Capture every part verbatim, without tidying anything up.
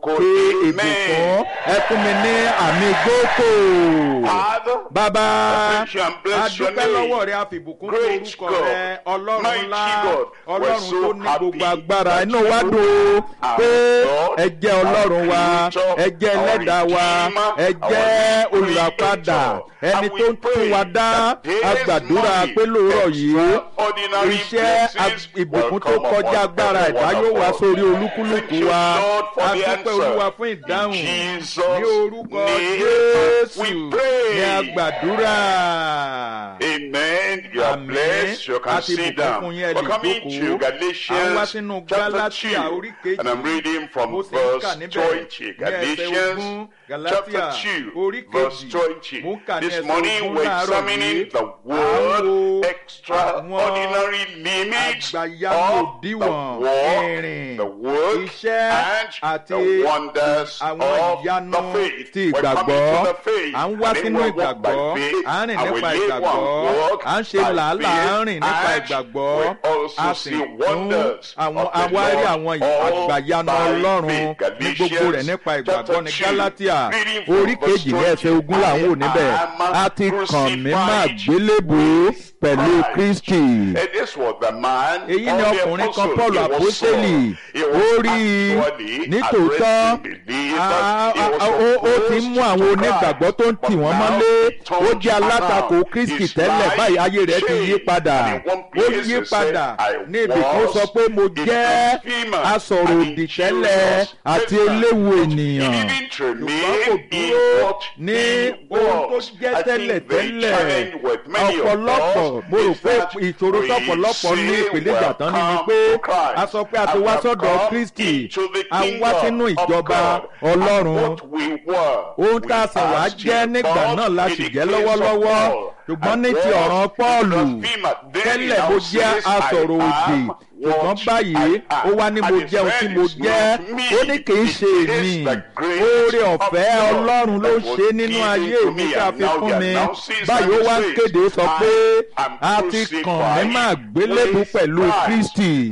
fi ìbùkún ẹ fún mi ní àmì gbókò. Bàbá a dúpẹ́ lọ́wọ́ rẹ, a fi ìbùkún fún orúkọ rẹ, ọlọ́run ńlá, ọlọ́run tó ní gbogbo agbára. Inú wa dùn pé ẹ jẹ́ ọlọ́run wa, ẹ jẹ́ ẹlẹ́dàá wa, ẹ jẹ́ olùràpadà, ẹni tó ń tún wa dá. A gbàdúrà pé lóòrọ̀ yìí iṣẹ́ ìbùkún tó kọjá agbára ẹ̀dá yóò wá sórí olúkúlùkù wa. A dúpẹ́ Olúwa fún ìdáhùn ní orúkọ Jésù ní a gbàdúrà. Amen. You are blessed. You can sit down. We're coming to Galatians chapter two, and I'm reading from verse twenty. Galatians chapter two, verse twenty. This morning we're examining the word extraordinary limits of the word, the work, and the wonders of the faith. We're coming to the faith, and then we'll walk by faith, and we live one walk by faith, and we also see wonders of the Lord all by faith. Galatians chapter two, orí kejì ní ẹsẹ̀ ogún làwọn ò níbẹ̀. A ti kàn mí má gbélébùú pẹ̀lú Kristi. Èyí ni ọkùnrin kan Pọ́ọ̀lù àpọ́sítélì, ó rí i nítòótọ́ ó ti mú àwọn onígbàgbọ́ tó ń tì wọ́n mọ́lé. Ó jẹ́ alátakò Kristi tẹ́lẹ̀, báyìí ayé rẹ̀ ti yí padà. Ó yí padà ní ibi tó sọ pé mo jẹ́ asọ̀rọ̀ òdì tẹ́lẹ̀ àti eléwu ènìyàn. Ṣùgbọ́n kò dúró ní ohun tó jẹ́ tẹ́lẹ̀ tẹ́lẹ̀. Ọ̀pọ̀lọpọ̀ mo rò pé ìṣòro tọ̀pọ̀lọpọ̀ ní ìpèníjà tán ni ni pé a sọ pé a ti wá sọ́dọ̀ Kristi, a wá sínú ìjọba Ọlọ́run. Ohun tá a sì wá jẹ́ nígbà náà la sì jẹ́ lọ́wọ́lọ́wọ́. Ṣùgbọ́n ní ti ọ̀ràn Pọ́ọ̀lù tẹ́lẹ̀ mo jẹ́ asọ̀rọ̀ òdì, ṣùgbọ́n báyìí ó wá ní mo jẹ́ ohun tí mo jẹ́. Ó ní kì í ṣe èmi, oore ọ̀fẹ́ Ọlọ́run ló ṣe nínú ayé mi tí a fi fún mi. Báyìí ó wá ń kéde sọ pé a ti kàn mí má gbélébùú pẹ̀lú Kristi.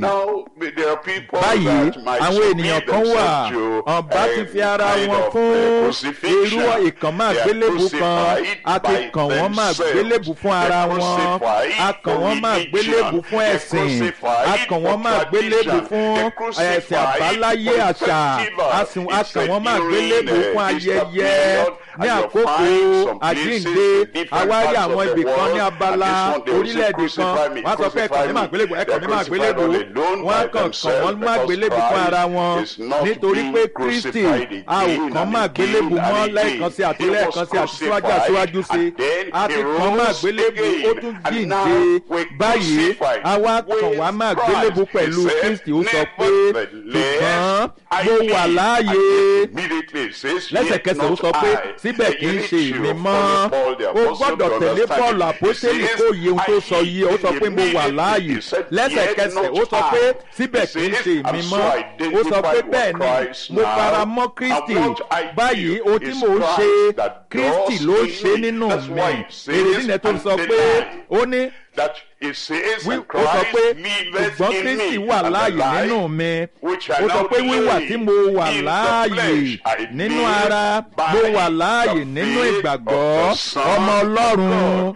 Báyìí àwọn ènìyàn kan wà, ọ̀nbá ti fi ara wọn fún irú ìkànmá gbélébùú kan. A ti kàn wọ́n má gbélébùú fún ara wọn, a kàn wọ́n má gbélébùú fún ẹ̀sìn, a kàn wọ́n má gbélébùú fún ẹ̀sìn àbáláyé àṣà, a kàn wọ́n má gbélébùú fún ayẹyẹ. Ní àkókò àjíǹde, àwárí àwọn ibì kan ní abala orílẹ̀-èdè kan, wọ́n sọ pé ẹ̀kọ́ mi máa gbélébùú, ẹ̀kọ́ mi máa gbélébùú, wọ́n kàn kàn wọ́n máa gbélébùú fún ara wọn. Nítorí pé Kristi a ò kàn máa gbélébùú mọ́ lẹ́ẹ̀kan sí àti lẹ́ẹ̀kan sí àti síwájú àtiwájú sí. A ti kàn máa gbélébùú, ó tún jíǹde. Báyìí àwa kàn wá máa gbélébùú pẹ̀lú Kristi. Ó sọ pé ṣùgbọ́n mo wà láàyè. Lẹ́sẹ̀kẹsẹ̀ ó sọ pé síbẹ̀ kì í ṣe èmi mọ́. O gbọ́dọ̀ tẹ̀lé Pọ́ọ̀lù àpọ́sítélì kó yé ohun tó sọ yìí. Ó sọ pé mo wà láàyè. Lẹ́sẹ̀kẹsẹ̀ ó sọ pé síbẹ̀ kì í ṣe èmi mọ́. Ó sọ pé bẹ́ẹ̀ ni mo fara mọ́ Kristi. Báyìí ohun tí mò ń ṣe Kristi ló ṣe nínú mi. Èrè nínú tó sọ pé ó ní ó sọ pé ṣùgbọ́n Kristi wà láàyè nínú mi. Ó sọ pé wíwà tí mo wà láàyè nínú ara, mo wà láàyè nínú ìgbàgbọ́ ọmọ Ọlọ́run,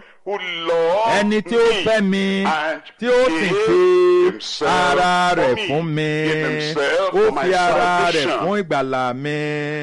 ẹni tí ó fẹ́ mi tí ó sì fi ara rẹ̀ fún mi. Ó fi ara rẹ̀ fún ìgbàlà mi,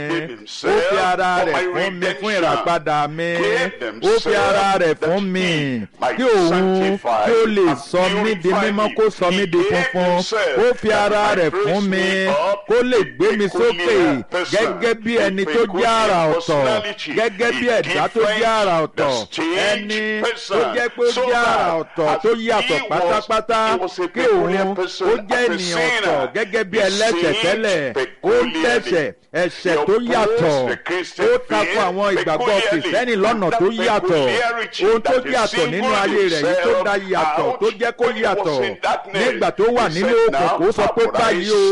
ó fi ara rẹ̀ fún mi fún ìràpadà mi, ó fi ara rẹ̀ fún mi kí òun kí ó lè sọ mí di mímọ́, kó sọ mí di funfun. Ó fi ara rẹ̀ fún mi kó lè gbé mi sókè gẹ́gẹ́ bí ẹni tó jẹ́ àrà ọ̀tọ̀, gẹ́gẹ́ bí ẹ̀dá tó jẹ́ àrà ọ̀tọ̀, ẹni tó jẹ́ pé ó jẹ́ àrà ọ̀tọ̀ tó yàtọ̀ pátápátá. Kí òun ó jẹ́ ènìyàn ọ̀tọ̀ gẹ́gẹ́ bí ẹlẹ́ṣẹ̀ tẹ́lẹ̀, ó ń tẹ̀ṣẹ̀ ẹ̀ṣẹ̀ tó yàtọ̀. Ó tako àwọn ìgbàgbọ́ Kìrìsìtẹ́nì lọ́nà tó yàtọ̀. Ohun tó yàtọ̀ nínú ayé rẹ̀ yìí tó dá yàtọ̀, tó jẹ́ kó yàtọ̀ nígbà tó wà nínú òkùnkùn. Ó sọ pé báyìí o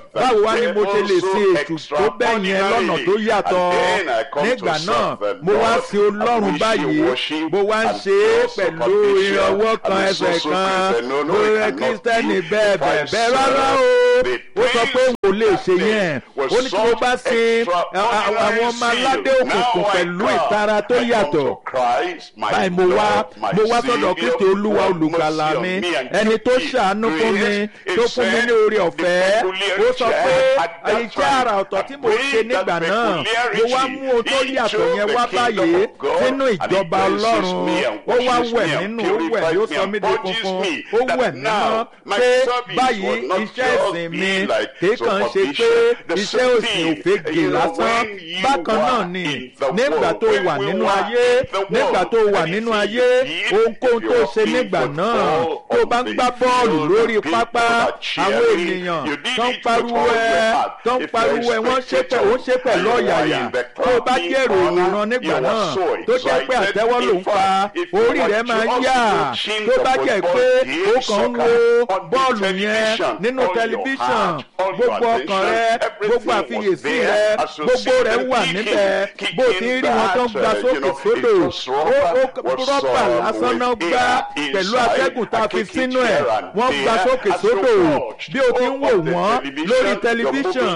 báwo wá ni mo ṣe lè ṣe ètò tó bẹ́ẹ̀ yẹn lọ́nà tó yàtọ̀ nígbà náà mo wá sí ọlọ́run báyìí mo wá ń ṣe é pẹ̀lú ìrànwọ́ kan ẹsẹ̀ kan lórí kírísítẹ́nì bẹ́ẹ̀ bẹ́ẹ̀ bẹ́ẹ̀ rárá o ó sọ pé n kò lè ṣe yẹn ó ní tí mo bá sin àwọn ọmọ aládé òkùnkùn pẹ̀lú ìtara tó yàtọ̀ báyìí mo wá mo wá sọ́dọ̀ Kristi olúwa olùgbàlà mi ẹni tó ṣàánú fún mi tó fún mi ní oore ọ̀fẹ́ ó sọ pé iṣẹ́ àrà ọ̀tọ̀ tí mo ṣe nígbà náà mo wá mú ohun tó yàtọ̀ yẹn wá báyìí sínú ìjọba ọlọ́run ó wá wẹ̀ nínú ó wẹ̀ ní ó sọ mí di funfun ó wẹ̀ mímọ́ pé báyìí iṣẹ́ ìsìn mi kì í kàn ṣe pé iṣẹ́ òsìn òfegè lásán bákan náà ni nígbà tó wà nínú ayé nígbà tó wà nínú ayé ohunkóhun tó ṣe nígbà náà tó bá ń gbá bọ́ọ̀lù lórí pápá àwọn ènìyàn tó ń pariwo ẹ tó ń pariwo ẹ wọ́n ṣépè ó ṣépè lọ́ọ̀yàyà tó bá jẹ́rò ìran nígbà náà tó jẹ́ pé àtẹ́wọ́ ló ń fa orí rẹ̀ máa ń yà tó bá jẹ́ pé ó kàn ń wo bọ́ọ̀lù yẹn nínú tẹlifíṣàn gbogbo ọkàn rẹ gbogbo àfiyèsí rẹ gbogbo rẹ wà níbẹ̀ bó ti ń rí wọn tó ń gba sókè sódò ó rọ́bà lásán náà gbá pẹ̀lú atẹ́gùn tá a fi sínú ẹ̀ wọ́n gba sókè sódò bí o ti ń wò wọ́n lórí tẹlifíṣàn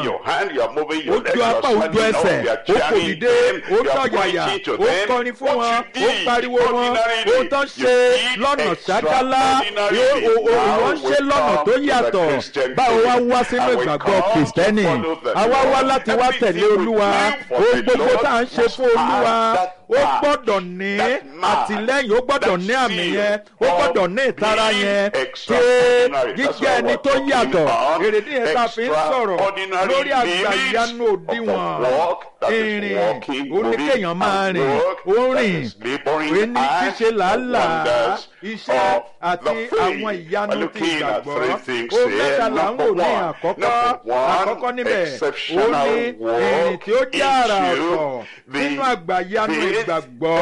ojú apá ojú ẹsẹ̀ ó kò dìde ó tọ̀yàyà ó kọrin fún wọn ó pariwo wọn ó tán ṣe lọ́nà ṣákálá wọ́n ṣe lọ́nà tó yàtọ̀ báwo wá wá sínú ìgbàgbọ́ kìrìsìtẹ́nì àwa wá láti wá tẹ̀lé olúwa ohun gbogbo tá à ń ṣe fún olúwa ó gbọ́dọ̀ ní àtìlẹ́yìn ó gbọ́dọ̀ ní àmì yẹn ó gbọ́dọ̀ ní ìtara yẹn ṣe jíjẹ́ ẹni tó yàtọ̀ èrèdí yẹn tá a fi ń sọ̀rọ̀ lórí àgbà ìyanu òdiwọ̀n ìrìn oníkéèyàn máa rìn ó rìn òye ní ṣíṣe làálàá iṣẹ́ àti àwọn ìyanu ti ìgbàgbọ́ ó mẹ́ta là ń wò ní àkọ́kọ́ àkọ́kọ́ níbẹ̀ ó ní ìrìn tí ó jẹ́ àrà ọ̀tọ̀ nínú àgbà ìyanu ìgbàgbọ́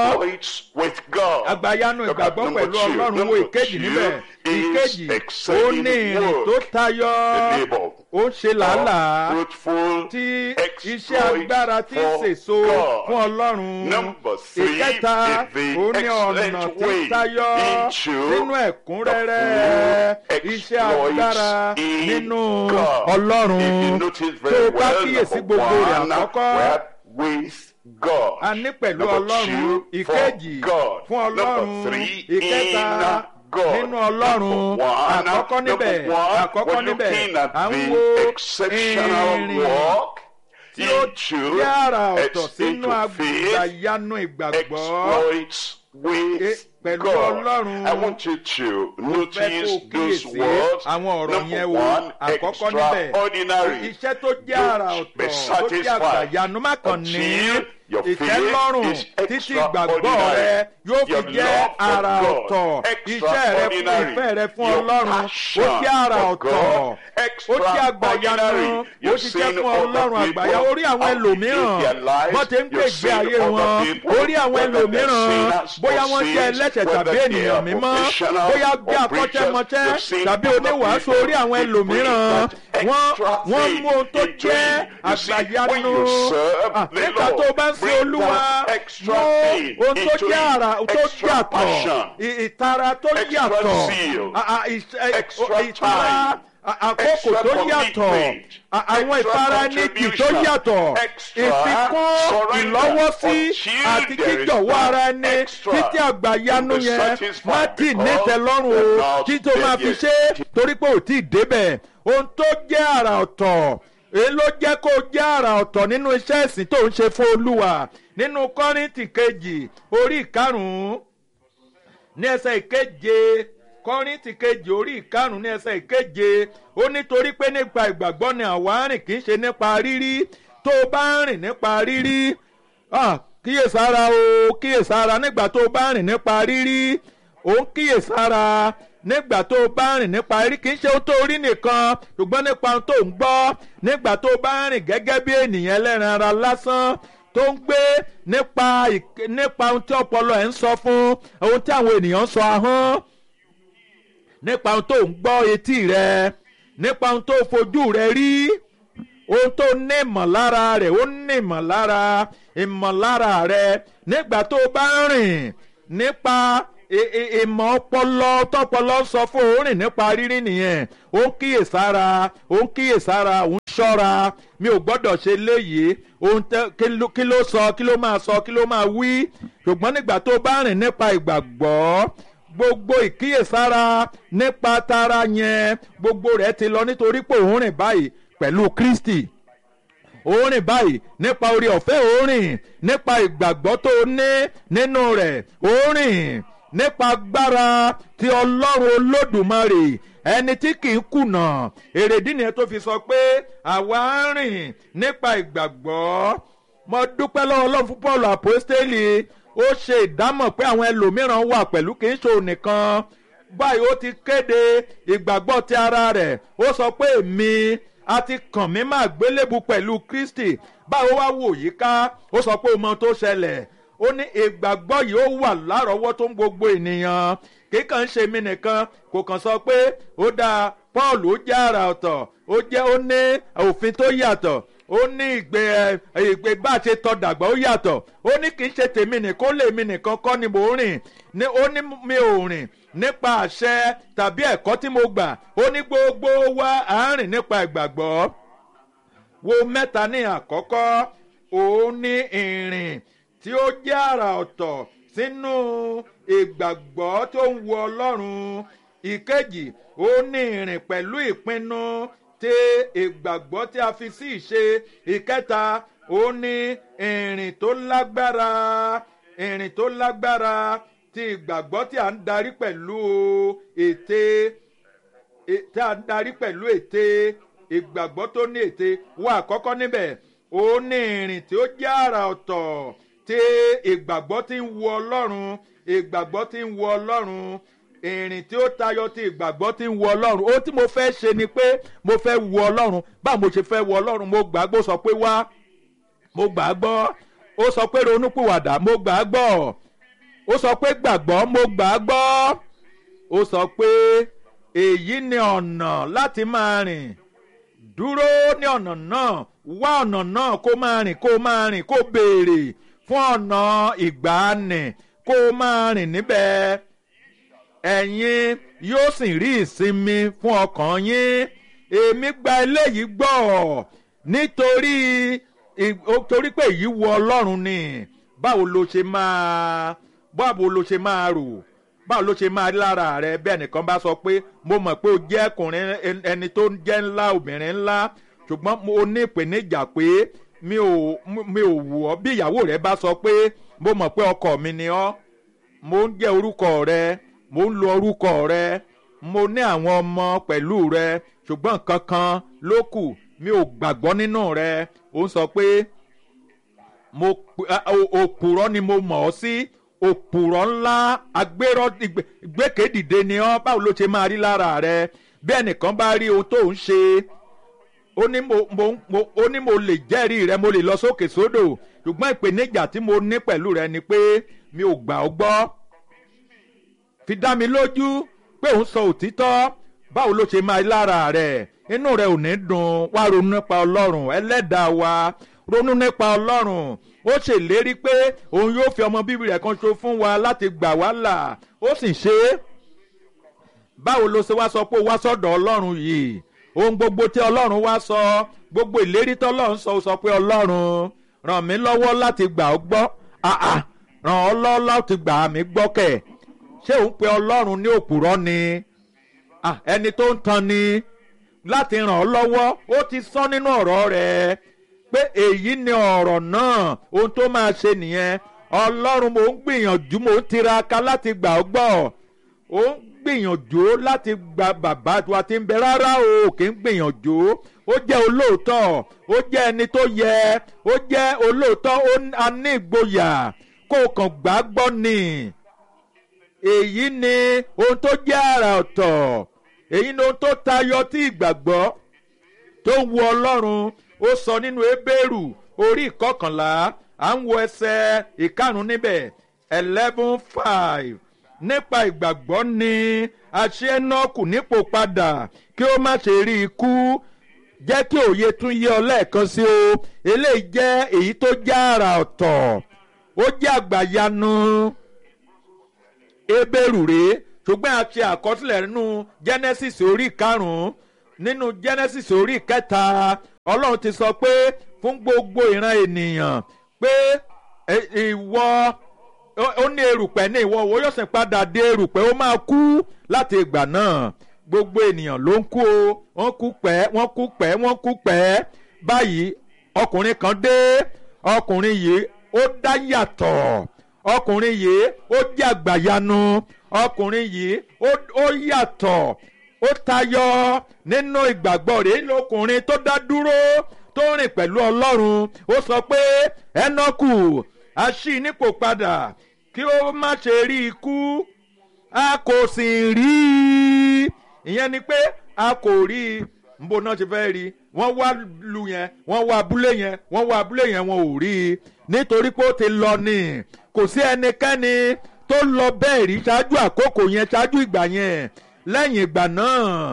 àgbà ìyanu ìgbàgbọ́ pẹ̀lú ọlọ́run wo ìkejì níbẹ̀ ìkejì ó ní ìrìn tó tayọ ó ń ṣe làálàá tí iṣẹ́ agbára tí ń sèso fún ọlọ́run ìkẹta ó ní ọ̀nà tí ń tayọ nínú ẹ̀kúnrẹ́rẹ́ iṣẹ́ agbára nínú ọlọ́run tó bá kíyèsí gbogbo rẹ̀ àkọ́kọ́ God. a ní pẹ̀lú ọlọ́run ìkejì fún ọlọ́run ìkẹta nínú ọlọ́run àkọ́kọ́ níbẹ̀ àkọ́kọ́ níbẹ̀ à ń wo ìrìn tí ó jẹ́ àrà ọ̀tọ̀ sínú àgbàyanu ìgbàgbọ́ pẹ̀lú ọlọ́run I want you to mo fẹ́ notice kó those kíyèsí words. àwọn ọ̀rọ̀ Number yẹn wo one, àkọ́kọ́ níbẹ̀ extraordinary. iṣẹ́ tó jẹ́ àrà Don't be ọ̀tọ̀ tó jẹ́ satisfied àgbàyanu má kàn ní until your faith ìtẹ́lọ́rùn is títí ìgbàgbọ́ extraordinary. rẹ yóò fi Your jẹ́ love for àrà God, ọ̀tọ̀ iṣẹ́ rẹ fún extraordinary. ìfẹ́ rẹ fún Your ọlọ́run ó passion jẹ́ àrà for ọ̀tọ̀ God, ó jẹ́ àgbàyanu extraordinary. ó You've ti jẹ́ seen fún other ọlọ́run people àgbàyà orí àwọn how they ẹlòmíràn live their lives. wọ́n ti ń gbé You've ìgbé seen ayé other wọn people, orí àwọn whether they're ẹlòmíràn sinners bóyá or wọ́n jẹ́ saints, ẹlẹ́ṣẹ̀ whether tàbí they ènìyàn are mímọ́ professional bóyá bí or preachers. akọ́ṣẹ́mọṣẹ́ You've seen tàbí other oníwàásù people, orí àwọn they bring ẹlòmíràn that wọ́n extra wọ́n thing mú ohun tó into jẹ́ you. You see, when àgbàyanu you serve Ah, the nígbà Lord, tó o bá ń sin bring olúwa that extra mú thing ohun tó into jẹ́ it. àrà tó Extra yàtọ̀ passion, ì- ìtara tó extra yàtọ̀ zeal, Ah, ah, ìṣ- eh, extra ìtara time, à- àkókò extra tó yàtọ̀ commitment, à- àwọn extra ìfaranìkì tó contribution, yàtọ̀ extra ìfikún surrender ìlọ́wọ́sí until àti there is jíjọ̀wọ́ that ara ẹni extra títí àgbàyanu to be yẹn satisfied má tì ní because tẹ́lọ́rùn the o Lord kí tó máa said fi yes. ṣe é torí pé ò tí ì débẹ̀ ohun tó jẹ́ àrà ọ̀tọ̀ èyí ló jẹ́ kó jẹ́ àrà ọ̀tọ̀ nínú iṣẹ́ ìsìn tó ń ṣe fún olúwa nínú kọ́ríntì kejì orí ìkarùn-ún ní ẹsẹ̀ ìkeje kọ́ríntì kejì orí ìkarùn-ún ní ẹsẹ̀ ìkeje ó nítorí pé nípa ìgbàgbọ́ ni àwa rìn kì í ṣe nípa rírí tó o bá ń rìn nípa rírí ah, kíyèsára o kíyèsára nígbà tó o bá ń rìn nípa rírí ò ń kíyèsára nígbà tó o bá ń rìn nípa rírí kì í ṣe ohun tó rí nìkan ṣùgbọ́n nípa ohun tó ń gbọ́ nígbà tó o bá ń rìn gẹ́gẹ́ bí ènìyàn ẹlẹ́ran ara lásán tó ń gbé nípa ìk- nípa ohun tí ọpọlọ ẹ̀ ń sọ fún ohun tí àwọn ènìyàn ń sọ ahọ́n nípa ohun tó ń gbọ́ etí rẹ nípa ohun tó fojú rẹ rí ohun tó ní ìmọ̀lára rẹ̀ ó ní ìmọ̀lára ìmọ̀lára rẹ̀ nígbà tó bá ń rìn nípa ìmọ̀ ọpọlọ tọpọlọ sọ fún òórìn nípa rírí nìyẹn ó ń kíyèsára ó ń kíyèsára ó ń ṣọ́ra mi ò gbọ́dọ̀ ṣe léyìí ohun kí ló sọ kí ló máa sọ kí ló máa wí ṣùgbọ́n nígbà tó bá rìn nípa ìgbàgbọ́ gbogbo ìkíyèsára nípa tara yẹn gbogbo rẹ̀ ti lọ nítorí pé òun rìn báyìí pẹ̀lú Kristi òun rìn báyìí nípa oore ọ̀fẹ́ òun rìn nípa ìgbàgbọ́ tó ní nínú rẹ̀ òun rìn nípa agbára ti Ọlọ́run Olódùmarè ẹni tí kì í kùnà èrèdí nìyẹn tó fi sọ pé àwa ń rìn nípa ìgbàgbọ́ mo dúpẹ́ lọ́wọ́ Ọlọ́run fún Paul àpọ́stélì ó ṣe ìdámọ̀ pé àwọn ẹlòmíràn wà pẹ̀lú kì í ṣe òun nìkan báyìí ó ti kéde ìgbàgbọ́ ti ara rẹ̀ ó sọ pé èmi a ti kàn mí máa gbélébù pẹ̀lú Kristi báwo wá wò yí ká ó sọ pé ó mọ tó ṣẹlẹ̀ ó ní ìgbàgbọ́ yìí ó wà lárọ̀ọ́wọ́tó ń gbogbo ènìyàn kì í kàn ń ṣe mí nìkan kò kàn sọ pé ó dáa Paul ó jẹ́ àrà ọ̀tọ̀ ó jẹ́ ó ní òfin tó yàtọ̀ ó ní ìgbé ìgbé bá a ṣe tọ́ dàgbà ó yàtọ̀ ó ní kì í ṣe tèmi nìkan ó lè mi nìkan kọ́ ni mò ń rìn ní ó ní mi ò rìn nípa àṣẹ tàbí ẹ̀kọ́ tí mo gbà ó ní gbogbo wa à ń rìn nípa ìgbàgbọ́ wo mẹ́ta ní àkọ́kọ́ òun ní ìrìn tí ó jẹ́ àrà ọ̀tọ̀ sínú ìgbàgbọ́ tó ń wo Ọlọ́run ìkejì ó ní ìrìn pẹ̀lú ìpinnu tí ìgbàgbọ́ tí a fi sí ìṣe ìkẹta ó ní ìrìn tó lágbára ìrìn tó lágbára tí ìgbàgbọ́ tí a ń darí pẹ̀lú ète tí a ń darí pẹ̀lú ète ìgbàgbọ́ tó ní ète wà àkọ́kọ́ níbẹ̀ ó ní ìrìn tí ó jẹ́ àrà ọ̀tọ̀ tí ìgbàgbọ́ tí ń wo Ọlọ́run ìgbàgbọ́ tí ń wo Ọlọ́run ìrìn tí ó tayọ ti ìgbàgbọ́ tí ń wo Ọlọ́run ó tí mo fẹ́ ṣe ni pé mo fẹ́ wo Ọlọ́run báwo mo ṣe fẹ́ wo Ọlọ́run mo gbàgbọ́ sọ pé wá mo gbàgbọ́ ó sọ pé ronúpìwàdà mo gbàgbọ́ ó sọ pé gbàgbọ́ mo gbàgbọ́ ó sọ pé èyí ni ọ̀nà láti máa rìn dúró ní ọ̀nà náà wá ọ̀nà náà kó máa rìn kó máa rìn kó béèrè fún ọ̀nà ìgbàanì kó máa rìn níbẹ̀ ẹ̀yin yóò sì rí ìsinmi fún ọkàn yín èmi gba eléyìí gbọ́ nítorí torí pé èyí wo Ọlọ́run ni báwo ló ṣe máa báwo ló ṣe máa rò báwo ló ṣe máa rí lára rẹ bẹ́ẹ̀ nìkan bá sọ pé mo mọ̀ pé o jẹ́ ọkùnrin ẹni tó ń jẹ́ ńlá obìnrin ńlá ṣùgbọ́n mo ní ìpèníjà pé mi ò mi ò wù ọ́ bí ìyàwó rẹ bá sọ pé mo mọ̀ pé ọkọ mi ni ọ́ mo ń jẹ́ orúkọ rẹ mo ń lo orúkọ rẹ mo ní àwọn ọmọ pẹ̀lú rẹ ṣùgbọ́n nǹkan kan ló kù mi ò gbàgbọ́ nínú rẹ ó ń sọ pé mo òpùrọ́ ni mo mọ̀ ọ́ sí òpùrọ́ ńlá agbérọ́ ìgbékèdìde ni ọ́ báwo ló ṣe máa rí lára rẹ bí ẹnìkan bá rí ohun tó ń ṣe ó ní mo mo ó ní mo lè jẹ́rìí rẹ mo lè lọ sókè sódò ṣùgbọ́n ìpèníjà tí mo ní pẹ̀lú rẹ ni pé mi ò gbà ọ́ gbọ́ fi dá mi lójú pé òun sọ òtítọ́ báwo ló ṣe máa lára rẹ̀ inú rẹ̀ ò ní dùn wá ronú nípa Ọlọ́run ẹlẹ́dàá wa ronú nípa Ọlọ́run ó ṣèlérí pé òun yóò fi ọmọ bíbí rẹ̀ kan ṣo fún wa láti gbà wá là ó sì ṣe é báwo ló ṣe wá sọ pé ó wá sọ́dọ̀ Ọlọ́run yìí ohun gbogbo tí Ọlọ́run wá sọ gbogbo ìlérí tí Ọlọ́run sọ ó sọ pé Ọlọ́run ràn mí lọ́wọ́ láti gbà ọ́ gbọ́ àà ràn ọ́ lọ́wọ́ láti gbà mí gbọ́ kẹ̀ ṣé òun pe Ọlọ́run ní òpùrọ́ ni ẹni tó ń tan ni láti ràn ọ́ lọ́wọ́ ó ti sọ nínú ọ̀rọ̀ rẹ̀ pé èyí ni ọ̀rọ̀ náà ohun tó máa ṣe nìyẹn Ọlọ́run mò ń gbìyànjú mò ń tiraka láti gbà ọ́ gbọ́ ó ń gbìyànjú láti gba bàbá wa tí ń bẹ rárá o kì í gbìyànjú ó jẹ́ olóòótọ́ ó jẹ́ ẹni tó yẹ ó jẹ́ olóòótọ́ ó ní ìgboyà kó o kàn gbà gbọ́ ni èyí ni ohun tó jẹ́ àrà ọ̀tọ̀ èyí ni ohun tó tayọ tí ìgbàgbọ́ tó ń wo Ọlọ́run ó sọ nínú Hébérù orí ìkọkànlá à ń wo ẹsẹ̀ ìkarùn níbẹ̀ eleven five nípa ìgbàgbọ́ ni a ṣe Énọ́kù nípò padà kí ó má ṣe rí ikú. Jẹ́ kí òye tún yé ọ lẹ́ẹ̀kan sí o. Eléyìí jẹ́ èyí tó jẹ́ àrà ọ̀tọ̀, ó jẹ́ àgbàyanu. Hébérù rèé, ṣùgbọ́n a ṣe àkọsílẹ̀ nínú Genesis orí karùn-ún. Nínú Genesis orí kẹta, Ọlọ́run ti sọ pé fún gbogbo ìran ènìyàn pé ìwọ ó ní erùpẹ̀ ní ìwọ wo yóò sì padà dé erùpẹ̀, ó máa kú. Láti ìgbà náà gbogbo ènìyàn ló ń kú o, wọ́n kú pẹ́ wọ́n kú pẹ́ wọ́n kú pẹ́. Báyìí ọkùnrin kan dé, ọkùnrin yìí ó dá yàtọ̀, ọkùnrin yìí ó jẹ́ àgbàyanu, ọkùnrin yìí ó yàtọ̀, ó tayọ nínú ìgbàgbọ́ rẹ̀. Lọkùnrin tó dá dúró tó rìn pẹ̀lú Ọlọ́run. Ó sọ pé Énọ́kù a ṣí nípò padà kí ó má ṣe rí ikú, a kò sì rí i. Ìyẹn ni pé a kò rí i. Nbó náà ti fẹ́ rí i. Wọ́n wá lu yẹn, wọ́n wá abúlé yẹn, wọ́n wá abúlé yẹn, wọn ò rí i nítorí pé ó ti lọ ni. Kò sí ẹnikẹ́ni tó lọ bẹ́ẹ̀ rí ṣáájú àkókò yẹn, ṣáájú ìgbà yẹn. Lẹ́yìn ìgbà náà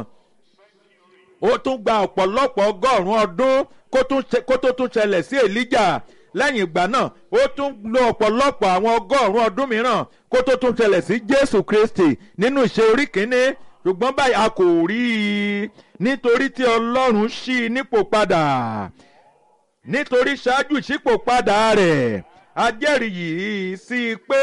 ó tún gba ọ̀pọ̀lọpọ̀ ọgọ́rùn-ún ọdún kó tó tún ṣẹlẹ̀ sí Èlíjà. Lẹ́yìn ìgbà náà ó tún lo ọ̀pọ̀lọpọ̀ àwọn ọgọ́rùn-ún ọdún mìíràn kó tó tún ṣẹlẹ̀ sí Jésù Kristi nínú ìṣe orí kìíní. Ṣùgbọ́n báyìí a kò rí i nítorí tí Ọlọ́run ṣí i nípò padà. Nítorí ṣáájú ìṣípò padà rẹ̀ a jẹ́rìí yìí sí i pé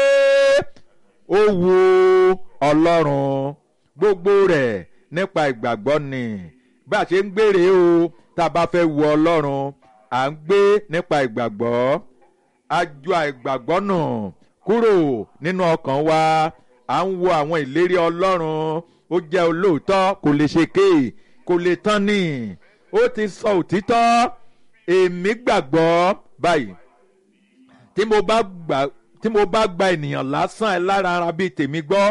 ó wu Ọlọ́run. Gbogbo rẹ̀ nípa ìgbàgbọ́ ni. Bá a ṣe ń gbére o, tá a bá fẹ́ wu Ọlọ́run à ń gbé nípa ìgbàgbọ́. A jù àìgbàgbọ́ nù kúrò nínú ọkàn wa. À ń wo àwọn ìlérí Ọlọ́run. Ó jẹ́ olóòótọ́, kò lè ṣèké, kò lè tán ni. Ó ti sọ òtítọ́. Èmi gbàgbọ́ báyìí. Tí mo bá gbà tí mo bá gba ènìyàn lásán ẹ lára ara bíi tèmi gbọ́,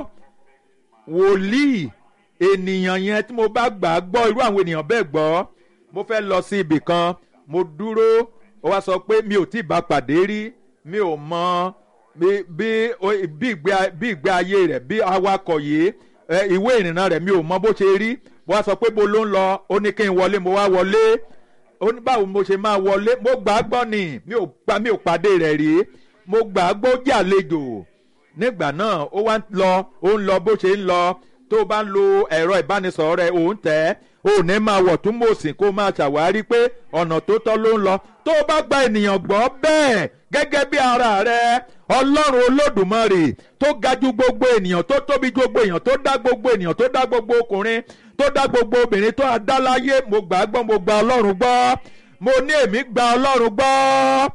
wòlíì ènìyàn yẹn tí mo bá gbà á gbọ́, irú àwọn ènìyàn bẹ́ẹ̀ gbọ́. Mo fẹ́ lọ sí ibì kan, mo dúró, ó wá sọ pé mi ò tí ì bá pàdé rí, mi ò mọ bí bí ìgbé ayé rẹ̀, bí awakọ̀ yìí, ìwé ìrìnnà rẹ̀ mi ò mọ bó ṣe rí. Mo wá sọ pé bó ló ń lọ, ó ní kí n wọlé, mo wá wọlé. Ó ní báwo mo ṣe máa wọlé, mo gbà á gbọ́ ni, mi ò pa mi ò pàdé rẹ̀ rí, mo gbà á gbọ́ jẹ́ àlejò. Nígbà náà ó wá ń lọ, ó ń lọ bó ṣe ń lọ. Tó o bá ń lo ẹ̀rọ ìbánisọ̀rọ̀ rẹ̀, ò ń tẹ̀, ò ní máa wọ̀ tún mòsìn kó máa ṣàwárí pé ọ̀nà tó tọ́ ló ń lọ. Tó o bá gba ènìyàn gbọ́ bẹ́ẹ̀ gẹ́gẹ́ bí ara rẹ̀, Ọlọ́run Olódùmarè tó ga ju gbogbo ènìyàn, tó tóbi ju gbogbo ènìyàn, tó dá gbogbo ènìyàn, tó dá gbogbo ọkùnrin, tó dá gbogbo obìnrin, tó dá láyé. Mo gbà á gbọ́, mo gba Ọlọ́run gbọ́. Mo ní èmi gba Ọlọ́run gbọ́.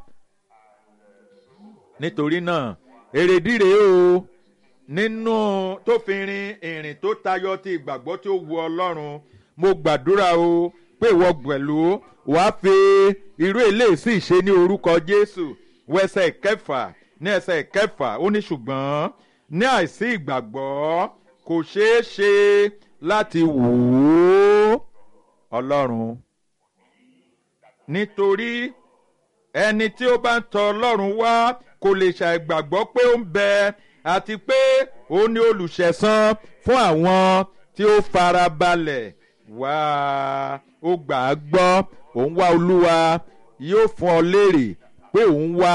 Nítorí náà èrèdí rèé o nínú tó fi rin ìrìn tó tayọ ti ìgbàgbọ́ tí ó wu Ọlọ́run. Mo gbàdúrà o pé ìwọ pẹ̀lú wàá fi irú eléyìí sì ṣe ní orúkọ Jésù. Wọ ẹsẹ̀ ìkẹfà, ní ẹsẹ̀ ìkẹfà ó ní ṣùgbọ́n ní àìsí ìgbàgbọ́ kò ṣeé ṣe láti wù ú Ọlọ́run. Nítorí ẹni tí ó bá ń tọ̀ Ọlọ́run wá kò lè ṣàìgbàgbọ́ pé ó ń bẹ, àti pé ó ní olùṣẹ̀san fún àwọn tí ó farabalẹ̀ wá. Ó gbà á gbọ́, òun wá Olúwa yóò fún ọ lérè pé òun wá,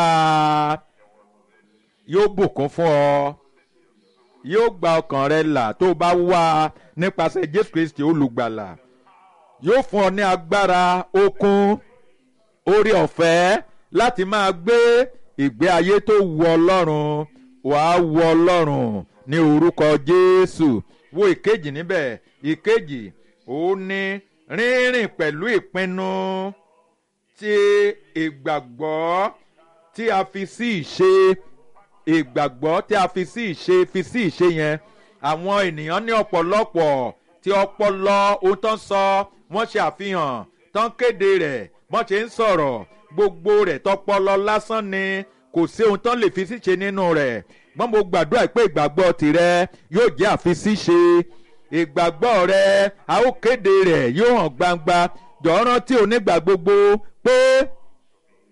yóò bùkún fún ọ, yóò gba ọkàn rẹ là tó bá wá nípasẹ̀ Jésù Kristi olùgbàlà. Yóò fún ọ ní agbára, okun, oore ọ̀fẹ́ láti máa gbé ìgbé ayé tó wu Ọlọ́run. Wàá wu Ọlọ́run ní orúkọ Jésù. Wo ìkejì níbẹ̀. Ìkejì ó ní rírìn pẹ̀lú ìpinnu ti ìgbàgbọ́ tí a fi sí ìṣe. Ìgbàgbọ́ tí a fi sí ìṣe fi sí ìṣe yẹn. Àwọn ènìyàn ní ọ̀pọ̀lọpọ̀ tí ọpọlọ ohun tó ń sọ wọ́n ṣe àfihàn, tó ń kéde rẹ̀, wọ́n ṣe ń sọ̀rọ̀, gbogbo rẹ̀ tọpọlọ lásán ni, kò sí ohun tó lè fi síṣe nínú rẹ̀. Wọ́n mo gbàdúrà pé ìgbàgbọ́ tìrẹ yóò jẹ́ àfisíṣe. Ìgbàgbọ́ rẹ a ó kéde rẹ̀, yóò hàn gbangba. Jọ̀ọ́ rántí onígbà gbogbo pé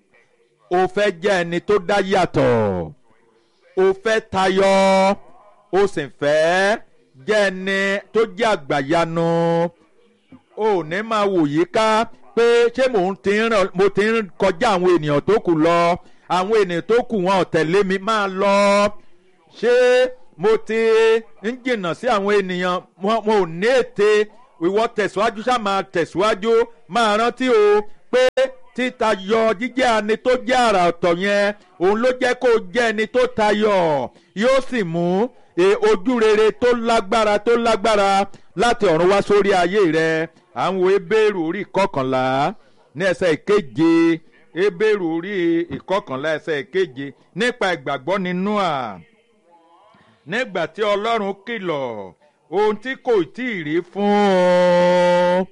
o fẹ́ jẹ́ ẹni tó dá yàtọ̀, o fẹ́ tayọ, o sì fẹ́ jẹ́ ẹni tó jẹ́ àgbàyanu o ò ní máa wò yíká pé ṣé mò ń ti ràn mo ti ń kọjá àwọn ènìyàn tó kù lọ àwọn ènìyàn tó kù wọn ò tẹ̀lé mi máa lọ ṣé mo ti ń jìnnà sí àwọn ènìyàn wọn ò ní ète ìwọ tẹ̀síwájú ṣá máa tẹ̀síwájú máa rántí o pé títayọ jíjẹ́ ẹni tó jẹ́ àrà ọ̀tọ̀ yẹn òun ló jẹ́ kó jẹ́ ẹni tó tayọ yóò sì mú ojú rere tó lágbára tó lágbára láti ọ̀run wá sórí ayé rẹ àwọn Hébérù orí ìkọkànlá ní ẹsẹ̀ ìkeje Hébérù orí ìkọkànlá ẹsẹ̀ ìkeje nípa ìgbàgbọ́ nínú à nígbà tí Ọlọ́run kìlọ̀ ohun tí kò tí ì rí fún ọ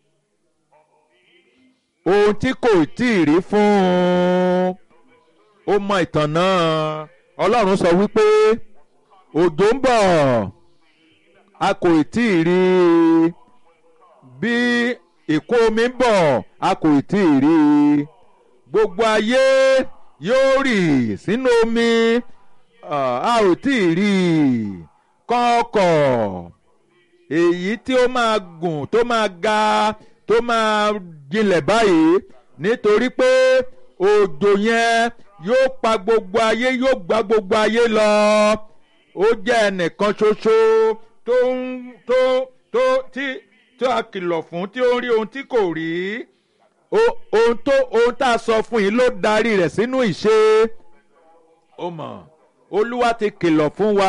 ohun tí kò tí ì rí fún ọ ó mọ ìtàn náà Ọlọ́run sọ wípé òjò ń bọ̀ a kò tí ì rí bí ìkún omi ń bọ̀ a kò tí ì rí gbogbo ayé yóò rì sínú omi a ò tí ì rí kọ́kọ́ èyí tí ó máa gùn tó máa ga tó máa jinlẹ̀ báyìí nítorí pé òjò yẹn yóò pa gbogbo ayé yóò gbá gbogbo ayé lọ ó jẹ́ ẹnìkan ṣoṣo tó ń tó tó tí tó a kìlọ̀ fún tí ó ń rí ohun tí kò rí ohun tó ohun tá a sọ fún yìí ló darí rẹ̀ sínú ìṣe ó mọ̀ Olúwa ti kìlọ̀ fún wa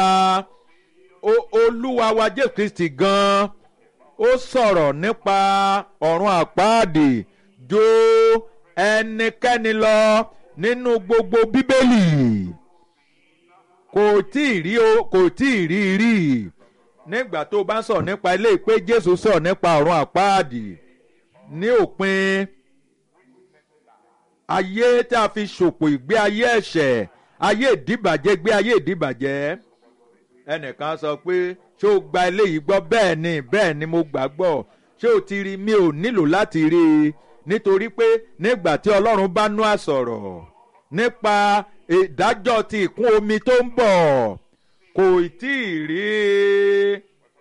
Olúwa wa Jésù Kristi gan ó sọ̀rọ̀ nípa ọ̀run àpáàdì ju ẹnikẹ́ni lọ nínú gbogbo Bíbélì kò tí ì rí o kò tí ì rí rí nígbà tó bá ń sọ̀rọ̀ nípa ilé pé Jésù sọ̀rọ̀ nípa ọ̀run àpáàdì ní òpin ayé tí a fi ṣòpò ìgbé ayé ẹ̀ṣẹ̀ ayé ìdíbàjẹ́ gbé ayé ìdíbàjẹ́ ẹnìkan sọ pé ṣé o gba eléyìí gbọ́ bẹ́ẹ̀ ni bẹ́ẹ̀ ni mo gbàgbọ́ ṣé o ti rí mi ò nílò láti rí i nítorí pé nígbà tí Ọlọ́run bá nú àsọ̀rọ̀ nípa ìdájọ́ ti ìkún omi tó ń bọ̀ kò tí ì rí i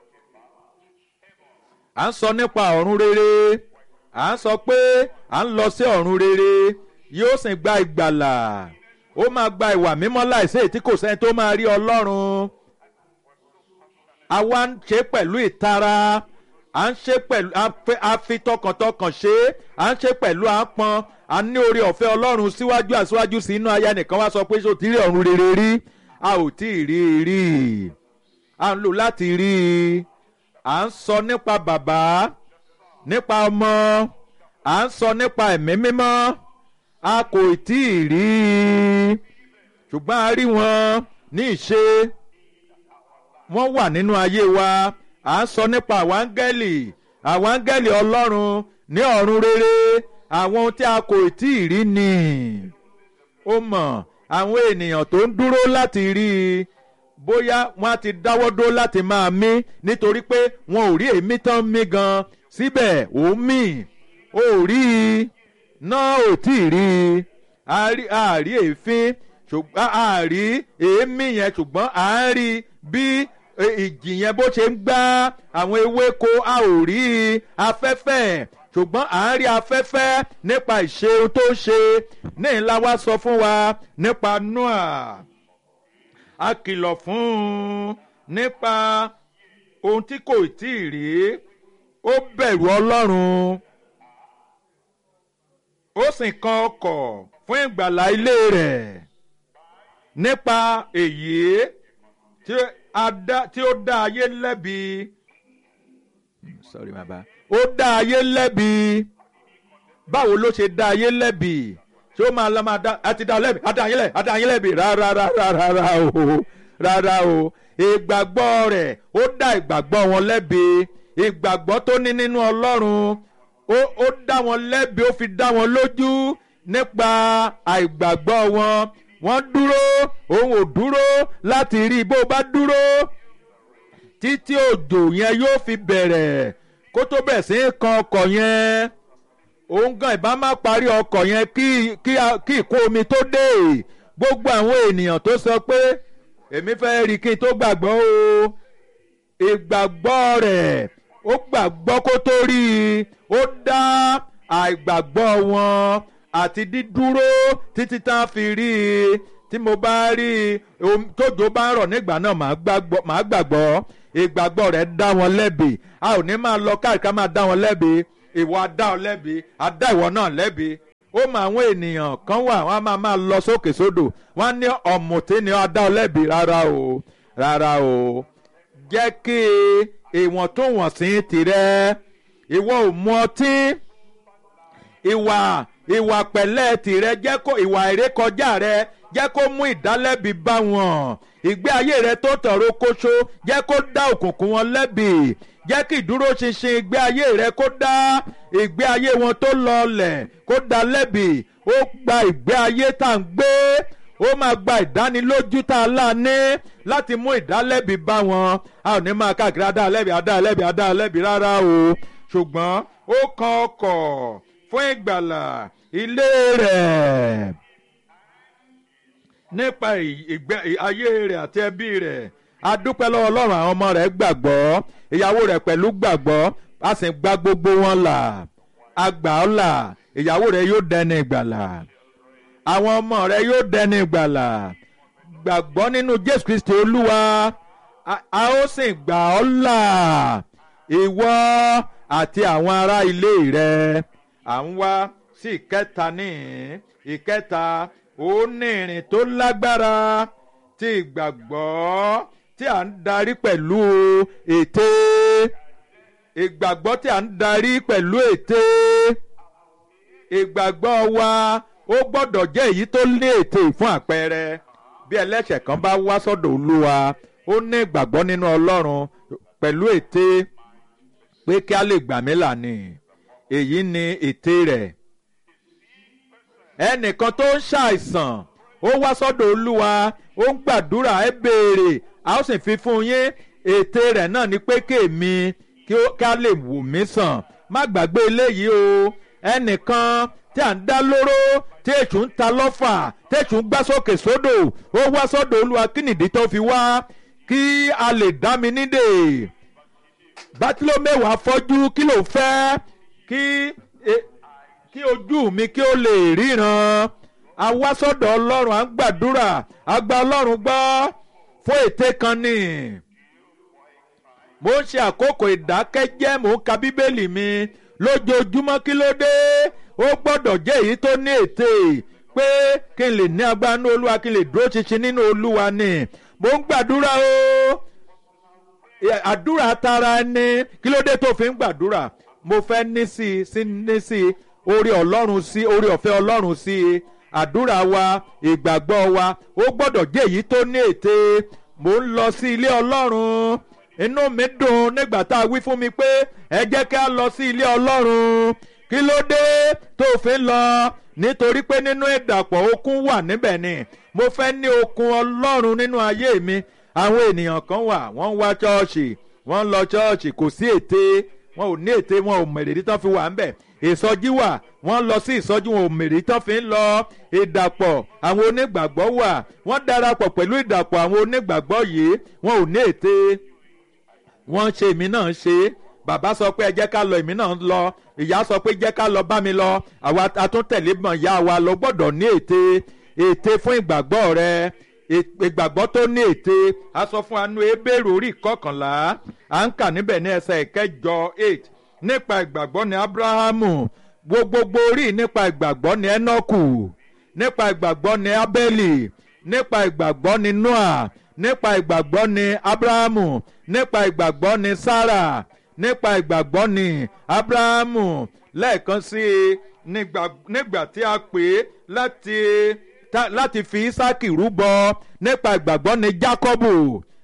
à ń sọ nípa ọ̀run rere à ń sọ pé à ń lọ sí ọ̀run rere yóò sì gba ìgbàlà ó máa gba ìwà mímọ́ láìsí èyí tí kò sẹ́ni tó máa rí Ọlọ́run àwa ń ṣe pẹ̀lú ìtara à ń ṣe pẹ̀lú a fi tọkàntọkàn ṣe à ń ṣe pẹ̀lú àpọn a ní oore ọ̀fẹ́ Ọlọ́run síwájú àsíwájú sí inú aya nìkan wá sọ pé ṣó ti rí ọ̀run rere rí a ò tí ì rí i rí à ń lò láti rí i à ń sọ nípa bàbá nípa ọmọ à ń sọ nípa ẹ̀mí mímọ́ a kò tí ì rí i ṣùgbọ́n a rí wọn ní ìṣe wọ́n wà nínú ayé wa à ń sọ nípa àwọn áńgẹ́lì àwọn áńgẹ́lì Ọlọ́run ní ọ̀run rere àwọn ohun tí a kò tí ì rí ni ó mọ̀ àwọn ènìyàn tó ń dúró láti rí i bóyá wọ́n á ti dáwọ́ dúró láti máa mí nítorí pé wọn ò rí èémí tán mí gan síbẹ̀ ó mì ó rí i náà ò tí ì rí i a rí èéfín ṣùgbọ́n a rí èémí yẹn ṣùgbọ́n à ń rí bí ìjì yẹn bó ṣe ń gbá àwọn ewéko a ò rí afẹ́fẹ́ ṣùgbọ́n à ń rí afẹ́fẹ́ nípa ìṣe ohun tó ń ṣe ní ńlá wá sọ fún wa nípa Noah a kìlọ̀ fún un nípa ohun tí kò tí ì rí ó bẹ̀rù Ọlọ́run ó sì kan ọkọ̀ fún ìgbàlá ilé rẹ̀ nípa èyí tí ó dá ayé lẹ́bi sorry baba ó dá ayé lẹ́bi báwo ló ṣe dá ayé lẹ́bi ṣé ó máa lọ máa dá àti dá lẹ́bi àti àyín lẹ́bi àti àyín lẹ́bi rárá rárá rárá o rárá o ìgbàgbọ́ rẹ̀ ó dá ìgbàgbọ́ wọn lẹ́bi ìgbàgbọ́ tó ní nínú Ọlọ́run ó ó dá wọn lẹ́bi ó fi dá wọn lójú nípa àìgbàgbọ́ wọn wọ́n dúró òun ò dúró láti rí bó bá dúró títí òjò yẹn yóò fi bẹ̀rẹ̀ kó tó bẹ̀ sí kan ọkọ̀ yẹn òun gan ìbá má parí ọkọ̀ yẹn kí kí kí ìkún omi tó dé gbogbo àwọn ènìyàn tó sọ pé èmi fẹ́ rí kí n tó gbàgbọ́ o ìgbàgbọ́ rẹ̀ ó gbàgbọ́ kó tó rí i ó dá àìgbàgbọ́ wọn àti dídúró títí tá a fi rí i tí mo bá rí i tójò bá ń rọ̀ nígbà náà màá gbàgbọ́ ìgbàgbọ́ rẹ̀ dá wọn lẹ́bi a ò ní máa lọ káàkiri ká máa dá wọn lẹ́bi ìwọ á dá ọ lẹ́bi á dá ìwọ náà lẹ́bi ó mọ àwọn ènìyàn kan wà wọn á máa máa lọ sókè sódò wọn á ní ọ̀mùtí ni á dá ọ lẹ́bi rárá o rárá o jẹ́ kí ìwọ̀ntúnwọ̀nsí tirẹ̀ ìwọ ò mu ọtí ìwà ìwà pẹ̀lẹ́ tirẹ̀ jẹ́ kó ìwà ìrékọjá rẹ jẹ́ kó mú ìdálẹ́bi bá wọn ìgbé ayé rẹ tó tọ̀rọ̀ kóṣó jẹ́ kó dá òkùnkùn wọn lẹ́bi jẹ́ kí ìdúróṣinṣin ìgbé ayé rẹ kó dá ìgbé ayé wọn tó lọlẹ̀ kó dá lẹ́bi ó gba ìgbé ayé tá à ń gbé ó máa gba ìdánilójú tá a láàánú láti mú ìdálẹ́bi bá wọn a ò ní máa káàkiri adálẹ́bi adálẹ́bi adálẹ́bi rárá o ṣùgbọ́n ó kan ọkọ̀ fún ìgbàlà ilé rẹ̀ nípa ìgbé ayé rẹ̀ àti ẹbí rẹ̀ a dúpẹ́ lọ́wọ́ ọlọ́run àwọn ọmọ rẹ̀ gbàgbọ́ ìyàwó rẹ̀ pẹ̀lú gbàgbọ́ a sì gba gbogbo wọn là a gbà ọ́ là ìyàwó rẹ̀ yóò dẹni ìgbàlà àwọn ọmọ rẹ̀ yóò dẹni ìgbàlà gbàgbọ́ nínú Jésù Kristi Olúwa a ó sì gbà ọ́ là ìwọ àti àwọn ará ilé rẹ̀ à ń wá sí ìkẹta ní ìkẹta ó ní ìrìn tó lágbára tí ìgbàgbọ́ tí à ń darí pẹ̀lú ète ìgbàgbọ́ tí à ń darí pẹ̀lú ète ìgbàgbọ́ wa ó gbọ́dọ̀ jẹ́ èyí tó ní ète fún àpẹẹrẹ bí ẹlẹ́ṣẹ̀ kan bá wá sọ́dọ̀ Olúwa ó ní ìgbàgbọ́ nínú Ọlọ́run pẹ̀lú ète pé kí a lè gbà mí là ní èyí ni ète rẹ̀ ẹnìkan tó ń ṣàìsàn ó wá sọ́dọ̀ Olúwa ó ń gbàdúrà ẹ béèrè a ó sì fi fún yín ète rẹ̀ náà ni pé kéèmí kí a lè wò mí sàn má gbàgbé eléyìí o ẹnìkan tí à ń dá lóró tí èṣù ń ta lọ́fà tí èṣù ń gbá sókè sódò ó wá sọ́dọ̀ Olúwa kí nìdí tó fi wá kí a lè dá mi nídè Bátílómẹ́wù afọ́jú kí ló fẹ́ kí kí ojú mi kí ó lè ríran a wá sọ́dọ̀ Ọlọ́run à ń gbàdúrà a gba Ọlọ́run gbọ́ fún ète kan ni mo ń ṣe àkókò ìdákẹ́jẹ́ mo ń ka Bíbélì mi lójoojúmọ́ kí ló dé ó gbọ́dọ̀ jẹ́ èyí tó ní ète pé kí n lè ní agbára nínú Olúwa kí n lè dúró ṣinṣin nínú Olúwa ni mo ń gbàdúrà o àdúrà tara ẹni kí ló dé tó fi ń gbàdúrà mo fẹ́ ní sí i sí ní sí i orí Ọlọ́run sí orí ọ̀fẹ́ Ọlọ́run sí i àdúrà wa ìgbàgbọ́ wa ó gbọ́dọ̀ jẹ́ èyí tó ní ète mo ń lọ sí ilé Ọlọ́run inú mi dùn nígbà tá a wí fún mi pé ẹ jẹ́ kí a lọ sí ilé Ọlọ́run kí ló dé tó fi ń lọ nítorí pé nínú ìdàpọ̀ okun wà níbẹ̀ ni mo fẹ́ ní okun Ọlọ́run nínú ayé mi àwọn ènìyàn kan wà wọ́n ń wá ṣọ́ọ̀ṣì wọ́n ń lọ ṣọ́ọ̀ṣì kò sí ète wọn ò ní ète wọn ò mèrè tán fi wà ńbẹ̀ ìsọjí wà wọ́n lọ sí ìsọjí wọn ò mèrè tán fi ń lọ ìdàpọ̀ àwọn onígbàgbọ́ wà wọ́n darapọ̀ pẹ̀lú ìdàpọ̀ àwọn onígbàgbọ́ yìí wọn ò ní ète wọ́n ṣe èmi náà ṣe bàbá sọ pé ẹ jẹ́ ká lọ èmi náà lọ ìyá sọ pé jẹ́ ká lọ bá mi lọ àwa atúntẹ̀lé mọ̀ ìyá wa lọ gbọ́dọ̀ ní ète ète fún ìgbàgbọ́ rẹ ìgbàgbọ́ tó ní ète a sọ fún anú Hébérù orí ìkọkànlá à ń kà níbẹ̀ ní ẹsẹ̀ ìkẹjọ eight nípa ìgbàgbọ́ ní Ábúráhámù gbogbogbò orí nípa ìgbàgbọ́ ní Énọ́kù nípa ìgbàgbọ́ ní Ábẹ́lì nípa ìgbàgbọ́ ní Nóà nípa ìgbàgbọ́ ní Ábúráhámù nípa ìgbàgbọ́ ní Sárà nípa ìgbàgbọ́ ní Ábúráhámù lẹ́ẹ̀kan sí i nígbà tí a pè é láti láti fi Ísákì rúbọ nípa ìgbàgbọ́ ní Jákọ́bù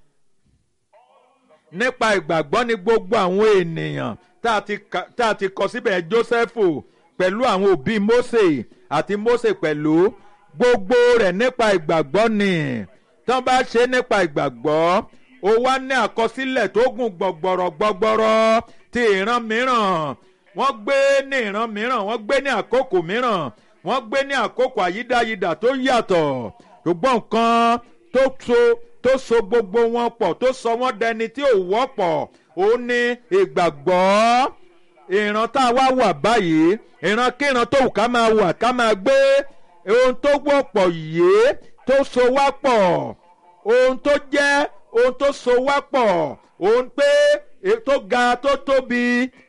nípa ìgbàgbọ́ ní gbogbo àwọn ènìyàn tá a ti kọ síbẹ̀ Jósẹ́fù pẹ̀lú àwọn òbí Mósè àti Mósè pẹ̀lú gbogbo rẹ̀ nípa ìgbàgbọ́ ni tán bá ṣe nípa ìgbàgbọ́ ó wá ní àkọsílẹ̀ tó gùn gbọ̀gbọ̀rọ̀ gbọ̀gbọ̀rọ̀ ti ìran mìíràn wọ́n gbé ní ìran mìíràn wọ́n gbé ní àkókò mìíràn wọ́n gbé ní àkókò àyídáyidà tó yàtọ̀ ṣùgbọ́n nǹkan tó so tó so gbogbo wọn pọ̀ tó sọ wọ́n dẹni tí ò wọ́pọ̀ òun ni ìgbàgbọ́. ìran tá a wá wà báyìí ìran kíran tó wù ká máa wà ká máa gbé ohun tó wọ́pọ̀ yìí tó so wá pọ̀ ohun tó jẹ́ ohun tó so wá pọ̀ ohun pé tó ga tó tóbi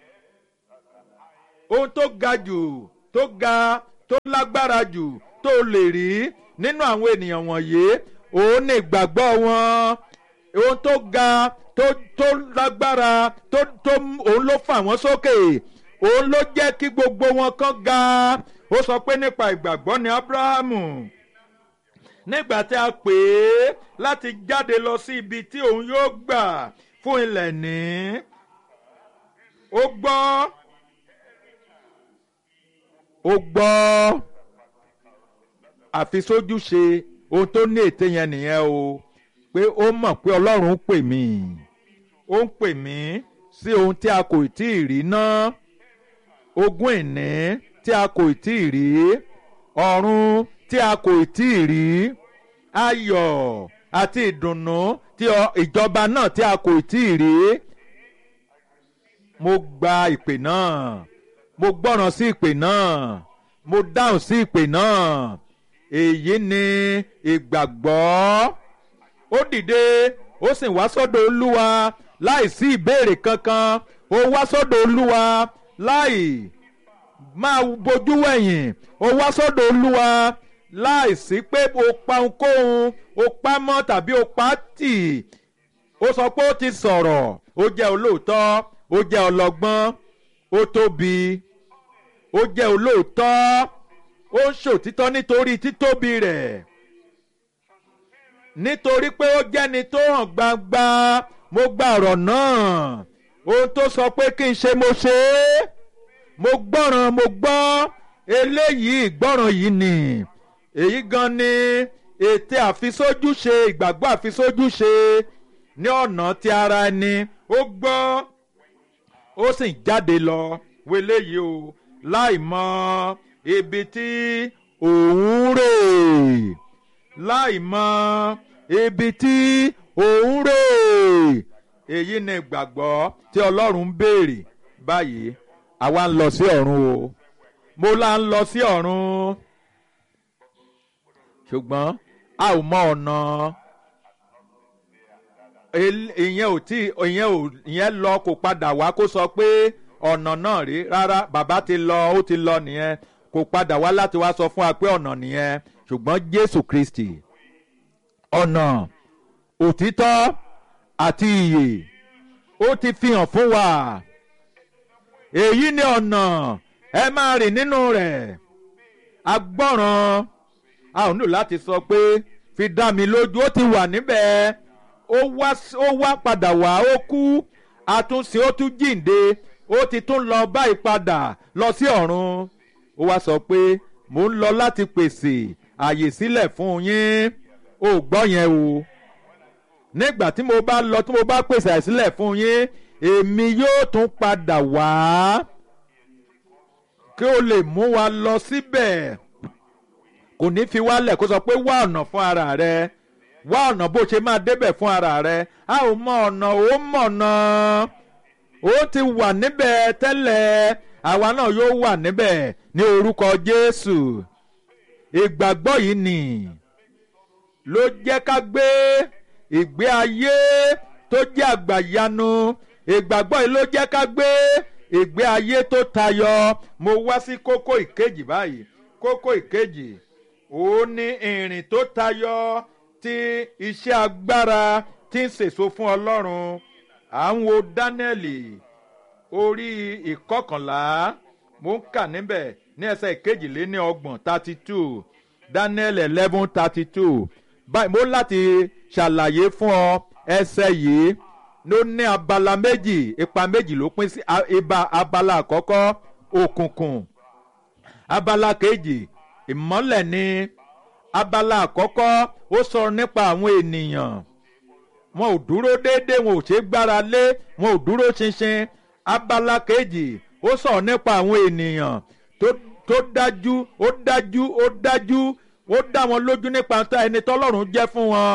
ohun tó ga jù tó ga tó lágbára jù tó lè rí nínú àwọn ènìyàn wọ̀nyí òun ní ìgbàgbọ́ wọn ohun tó ga tó tó lágbára tó tó òun ló fà wọ́n sókè òun ló jẹ́ kí gbogbo wọn kàn ga ó sọ pé nípa ìgbàgbọ́ ni Ábúráhámù nígbà tí a pè é láti jáde lọ sí ibi tí òun yóò gbà fún ilẹ̀ ní ó gbọ́ ó gbọ́ àfisójúṣe ohun tó ní ète yẹn nìyẹn o pé ó mọ̀ pé Ọlọ́run pè mí ó ń pè mí sí ohun tí a kò tí ì rí ná ogún ìní tí a kò tí ì rí ọ̀run tí a kò tí ì rí ayọ̀ àti ìdùnnú tí ìjọba náà tí a kò tí ì rí. mo gba ìpè náà mo gbọ́ràn sí ìpè náà mo dáhùn sí ìpè náà èyí ni ìgbàgbọ́. ó dìde ó sì wá sọ́dọ̀ Olúwa láì sí ìbéèrè kankan ó wá sọ́dọ̀ Olúwa láì máa bojú wẹ̀yìn ó wá sọ́dọ̀ Olúwa láì sí pé o pa ohunkóhun o pa mọ́ tàbí o pa tì ó sọ pé ó ti sọ̀rọ̀ ó jẹ́ olóòótọ́ ó jẹ́ ọlọ́gbọ́n ó tóbi ó jẹ́ olóòótọ́ ó ń ṣòtítọ́ nítorí títóbi rẹ̀ nítorí pé ó jẹ́ni tó hàn gbangba mo gba ọ̀rọ̀ náà ohun tó sọ pé kí n ṣe mo ṣe é mo gbọ́ràn mo gbọ́ eléyìí ìgbọ́ràn yìí ni èyí gan ni ète àfisójúṣe ìgbàgbọ́ àfisójúṣe ní ọ̀nà ti ara ẹni ó gbọ́ ó sì jáde lọ wọlé yìí o láì mọ ibi tí òun rè láì mọ ibi tí òun rè èyí ni ìgbàgbọ́ tí Ọlọ́run ń béèrè báyìí àwa ń lọ sí ọ̀run o mo là ń lọ sí ọ̀run ṣùgbọ́n a ò mọ ọ̀nà ìyẹn ò tí ìyẹn ò ìyẹn lọ kò padà wá kó sọ pé ọ̀nà náà rí rárá bàbá ti lọ ó ti lọ nìyẹn kò padà wá láti wá sọ fún wa pé ọ̀nà nìyẹn ṣùgbọ́n Jésù Kristi ọ̀nà òtítọ́ àti ìyè ó ti fi hàn fún wa èyí ni ọ̀nà ẹ máa rìn nínú rẹ̀ agbọ́ràn a ò nílò láti sọ pé fi dá mi lójú ó ti wà níbẹ̀ ó wá ó wá padà wá ó kú àtúnṣe ó tún jíǹde ó ti tún lọ báyìí padà lọ sí ọ̀run ó wá sọ pé mò ń lọ láti pèsè àyè sílẹ̀ fún yín ó gbọ́ yẹn o nígbà tí mo bá lọ tí mo bá pèsè àyè sílẹ̀ fún yín èmi yóò tún padà wá kí o lè mú wa lọ síbẹ̀ kò ní fi wálẹ̀ kó sọ pé wá ọ̀nà fún ara rẹ wá ọ̀nà bó ṣe máa débẹ̀ fún ara rẹ a ò mọ ọ̀nà ó mọ̀nà ó ti wà níbẹ̀ tẹ́lẹ̀ àwa náà yóò wà níbẹ̀ ní orúkọ Jésù ìgbàgbọ́ yìí nì ló jẹ́ ká gbé ìgbé ayé tó jẹ́ àgbàyanu ìgbàgbọ́ yìí ló jẹ́ ká gbé ìgbé ayé tó tayọ mo wá sí kókó ìkejì báyìí kókó ìkejì ó ní ìrìn tó tayọ tí iṣẹ́ agbára tí ń sèso fún Ọlọ́run à ń wo Dáníẹ́lì orí ìkọkànlá mo ń kà níbẹ̀ ní ẹsẹ̀ ìkejìléní ọgbọ̀n thirty two Daniel eleven thirty two báyìí mo láti ṣàlàyé fún ọ ẹsẹ̀ yìí ló ní abala méjì ipa méjì ló pín sí ibà abala àkọ́kọ́ òkùnkùn abala kejì ìmọ́lẹ̀ ni abala àkọ́kọ́ ó sọ̀rọ̀ nípa àwọn ènìyàn wọn ò dúró déédéé wọn ò ṣe gbára lé wọn ò dúró ṣinṣin abala kejì ó sọ̀rọ̀ nípa àwọn ènìyàn tó tó dájú ó dájú ó dájú ó dá wọn lójú nípa ẹni tọ́lọ́run jẹ́ fún wọn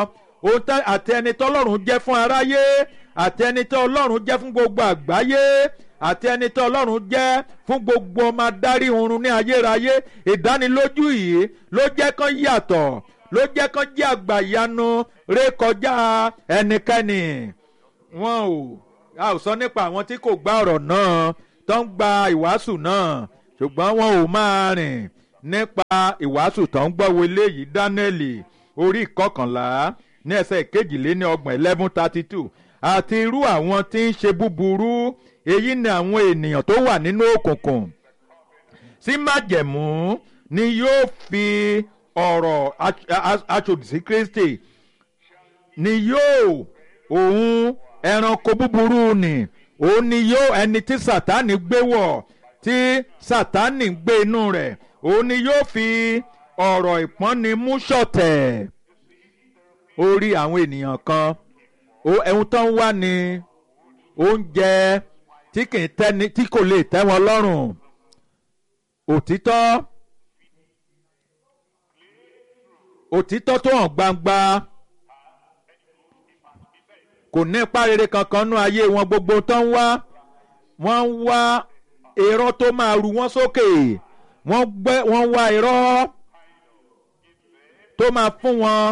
àti ẹni tọ́lọ́run jẹ́ fún aráyé àti ẹni tí ọlọ́run jẹ́ fún gbogbo àgbáyé àti ẹni tí ọlọ́run jẹ́ fún gbogbo ọmọ adarí oorun ní ayérayé ìdánilójú yìí ló jẹ́ kán yàtọ̀ ló jẹ́ kán jẹ́ àgbàyanu rékọjá ẹnikẹ́ni. wọn ò a ò sọ nípa àwọn tí kò gbá ọ̀rọ̀ náà tó ń gba ìwàásù náà ṣùgbọ́n wọn ò máa rìn nípa ìwàásù tó ń gbọ́ wọlé yìí. Dáníẹ́lì orí ìkọkànlá ní ẹsẹ̀ ìkejìléní ọgbọ̀n eleven thirty two àti irú àwọn tí ń ṣe búburú èyí ni àwọn ènìyàn tó wà nínú òkùnkùn sí májẹ̀mú ni yóò fi ọ̀rọ̀ aṣòdì sí Kristi ni yóò òun ẹranko búburú ni òun ni yóò ẹni tí Sátánì gbé wọ̀ tí Sátánì gbé inú rẹ̀ òun ni yóò fi ọ̀rọ̀ ìpọ́nni mú ṣọ̀tẹ̀. Orí àwọn ènìyàn kan ẹ̀hún tó ń wá ní oúnjẹ tí kì í tẹ́ni tí kò lè tẹ́ wọn lọ́rùn. Òtítọ́ òtítọ́ tó hàn gbangba kò ní ipa rere kankan nú ayé wọn. Gbogbo tó ń wá wọ́n ń wá irọ́ tó máa ru wọ́n sókè. Wọ́n gbẹ́ wọ́n wá irọ́ tó máa fún wọn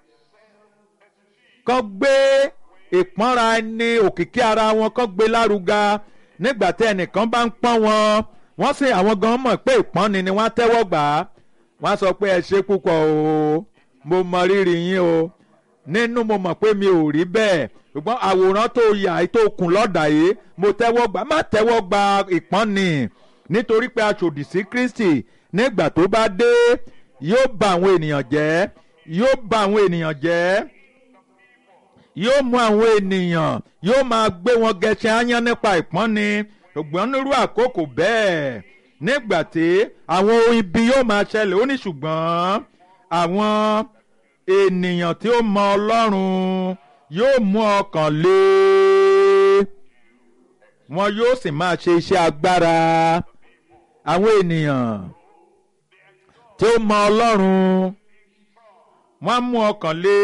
kán gbé ìpọ́nra ẹni òkìkí ara wọn kán gbé lárugà nígbà tí ẹnìkan bá ń pọ́n wọn wọ́n sì àwọn gan mọ̀ pé ìpọ́nni ni wọ́n tẹ́wọ́ gbà á. Wọ́n sọ pé ẹ ṣe púpọ̀ o mo mọ rírì yín o nínú mo mọ̀ pé mi ò rí bẹ́ẹ̀ ṣùgbọ́n àwòrán tó yà tó kùn lọ́dà yìí mo tẹ́wọ́ gbà. Má tẹ́wọ́ gba ìpọ́nni nítorí pé aṣòdì sí Kristi nígbà tó bá dé yóò bà àwọn ènìyàn jẹ́ yóò bà àwọn ènìyàn jẹ́ yóò mú àwọn ènìyàn yóò máa gbé wọn gẹṣin áyán nípa ìpọ́nni. Ṣùgbọ́n nírú àkókò bẹ́ẹ̀ nígbà tí àwọn ohun ibi yóò máa ṣẹlẹ̀ ó ní ṣùgbọ́n àwọn ènìyàn tí ó mọ Ọlọ́run yóò mú ọkàn lé wọn yóò sì máa ṣe iṣẹ́ agbára. Àwọn ènìyàn tí ó mọ Ọlọ́run wọ́n mú ọkàn lé.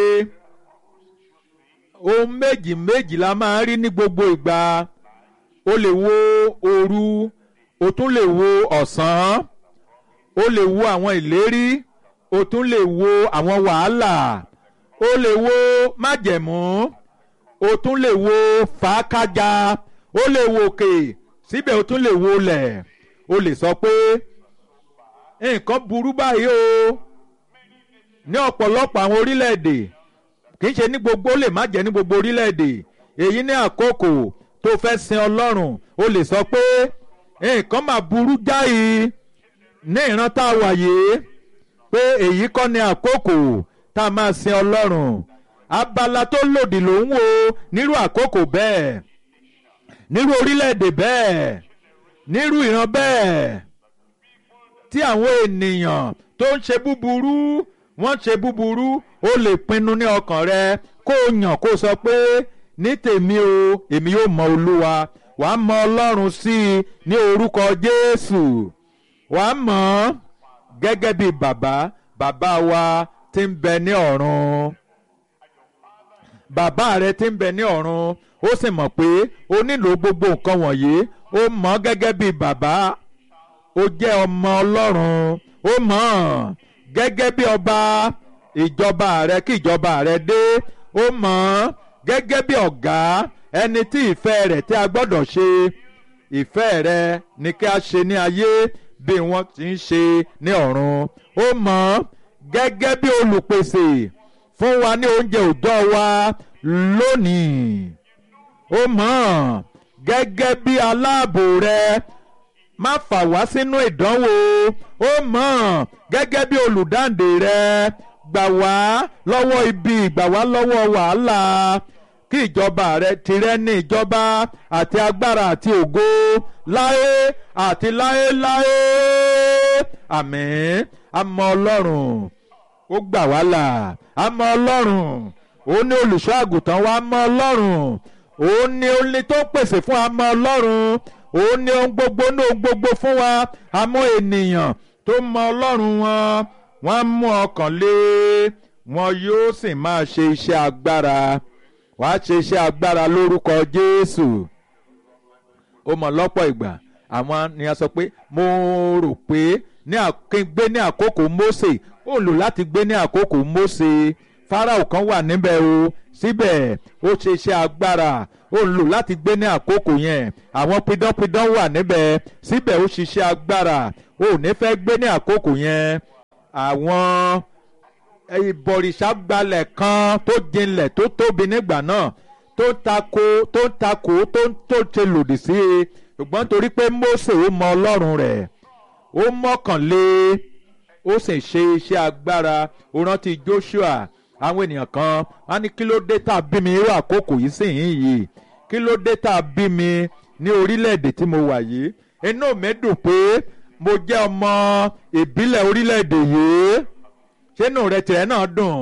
Ohun méjì méjì la máa ń rí ní gbogbo ìgbà. O lè wo òru o tún lè wo ọ̀sán. O lè wo àwọn ìlérí o tún lè wo àwọn wàhálà. O lè wo májẹ̀mú o tún lè wo fàákájà. O lè wo òkè síbẹ̀ o tún lè wo lẹ̀. O lè sọ pé nǹkan burú báyìí o ní ọ̀pọ̀lọpọ̀ àwọn orílẹ̀-èdè kì í ṣe ní gbogbo ó lè má jẹ́ ní gbogbo orílẹ̀-èdè. Èyí ní àkókò tó fẹ́ sin Ọlọ́run o lè sọ pé nǹkan mà burú jáì ní ìran tá a wà yìí pé èyí kọ́ ni àkókò tá a máa sin Ọlọ́run. Abala tó lòdì ló ń wo nírú àkókò bẹ́ẹ̀ nírú orílẹ̀-èdè bẹ́ẹ̀ nírú ìran bẹ́ẹ̀ tí àwọn ènìyàn tó ń ṣe búburú wọ́n ṣe búburú. Ó lè pinnu ní ọkàn rẹ kó o yàn kó o sọ pé ní tèmi o èmi yóò mọ Olúwa. Wàá mọ Ọlọ́run sí i ní orúkọ Jésù. Wàá mọ̀ ọ́ gẹ́gẹ́ bí bàbá bàbá wa tí ń bẹ ní ọ̀run. Bàbá rẹ tí ń bẹ ní ọ̀run ó sì mọ̀ pé o nílò gbogbo nǹkan wọ̀nyí. Ó mọ̀ ọ́ gẹ́gẹ́ bí bàbá. Ó jẹ́ ọmọ Ọlọ́run. Ó mọ̀ ọ́ gẹ́gẹ́ bí ọba ìjọba rẹ kí ìjọba rẹ dé. Ó mọ̀ ọ́ gẹ́gẹ́ bí ọ̀gá ẹni tí ìfẹ́ rẹ̀ tí a gbọ́dọ̀ ṣe. Ìfẹ́ rẹ ni kí a ṣe ní ayé bí wọ́n ti ń ṣe ní ọ̀run. Ó mọ̀ ọ́ gẹ́gẹ́ bí olùpèsè fún wa ní oúnjẹ òòjọ́ wa lónìí. Ó mọ̀ ọ́ gẹ́gẹ́ bí aláàbò rẹ má fà wá sínú ìdánwò. Ó mọ̀ ọ́ gẹ́gẹ́ bí olùdáǹdè rẹ gbà wá lọ́wọ́ ibi gbà wá lọ́wọ́ wàhálà. Kí ìjọba rẹ tirẹ̀ ní ìjọba àti agbára àti ògo láé àti láéláé. Àmín. A mọ Ọlọ́run ó gbà wá là. A mọ Ọlọ́run ó ní olùṣọ́ àgùntàn wa. A mọ Ọlọ́run ó ní olè tó pèsè fún. A mọ Ọlọ́run ó ní ohun gbogbo ní ohun gbogbo fún wa. A mọ ènìyàn tó mọ Ọlọ́run wọn wọ́n mú ọkàn lé wọn yóò sì máa ṣe iṣẹ́ agbára wàá ṣe iṣẹ́ agbára lórúkọ Jésù. ó mọ̀ lọ́pọ̀ ìgbà àwọn ni a sọ pé mo rò pé ní gbé ní àkókò Mósè ó lò láti gbé ní àkókò Mósè Fáráò kan wà níbẹ̀ o síbẹ̀ ó ṣe iṣẹ́ agbára ó lò láti gbé ní àkókò yẹn àwọn pidánpidán wà níbẹ̀ síbẹ̀ ó ṣiṣẹ́ agbára ó ní fẹ́ gbé ní àkókò yẹn. àwọn ìbọ̀rìṣà gbalẹ̀ kan tó jinlẹ̀ tó tóbi nígbà náà tó tako tó tako tó tó ṣe lòdì sí i ṣùgbọ́n torí pé Mósè ó mọ Ọlọ́run rẹ̀ ó mọ́kànlé ó sì ṣe iṣẹ́ agbára ó rántí Joshua. àwọn ènìyàn kan wọ́n ní kí ló dé tá a bí mi irú àkókò yìí sì yín yìí kí ló dé tá a bí mi ní orílẹ̀-èdè tí mo wà yìí inú mi dùn pé mo jẹ́ ọmọ ìbílẹ̀ orílẹ̀-èdè yìí ṣé inú rẹ tìrẹ náà dùn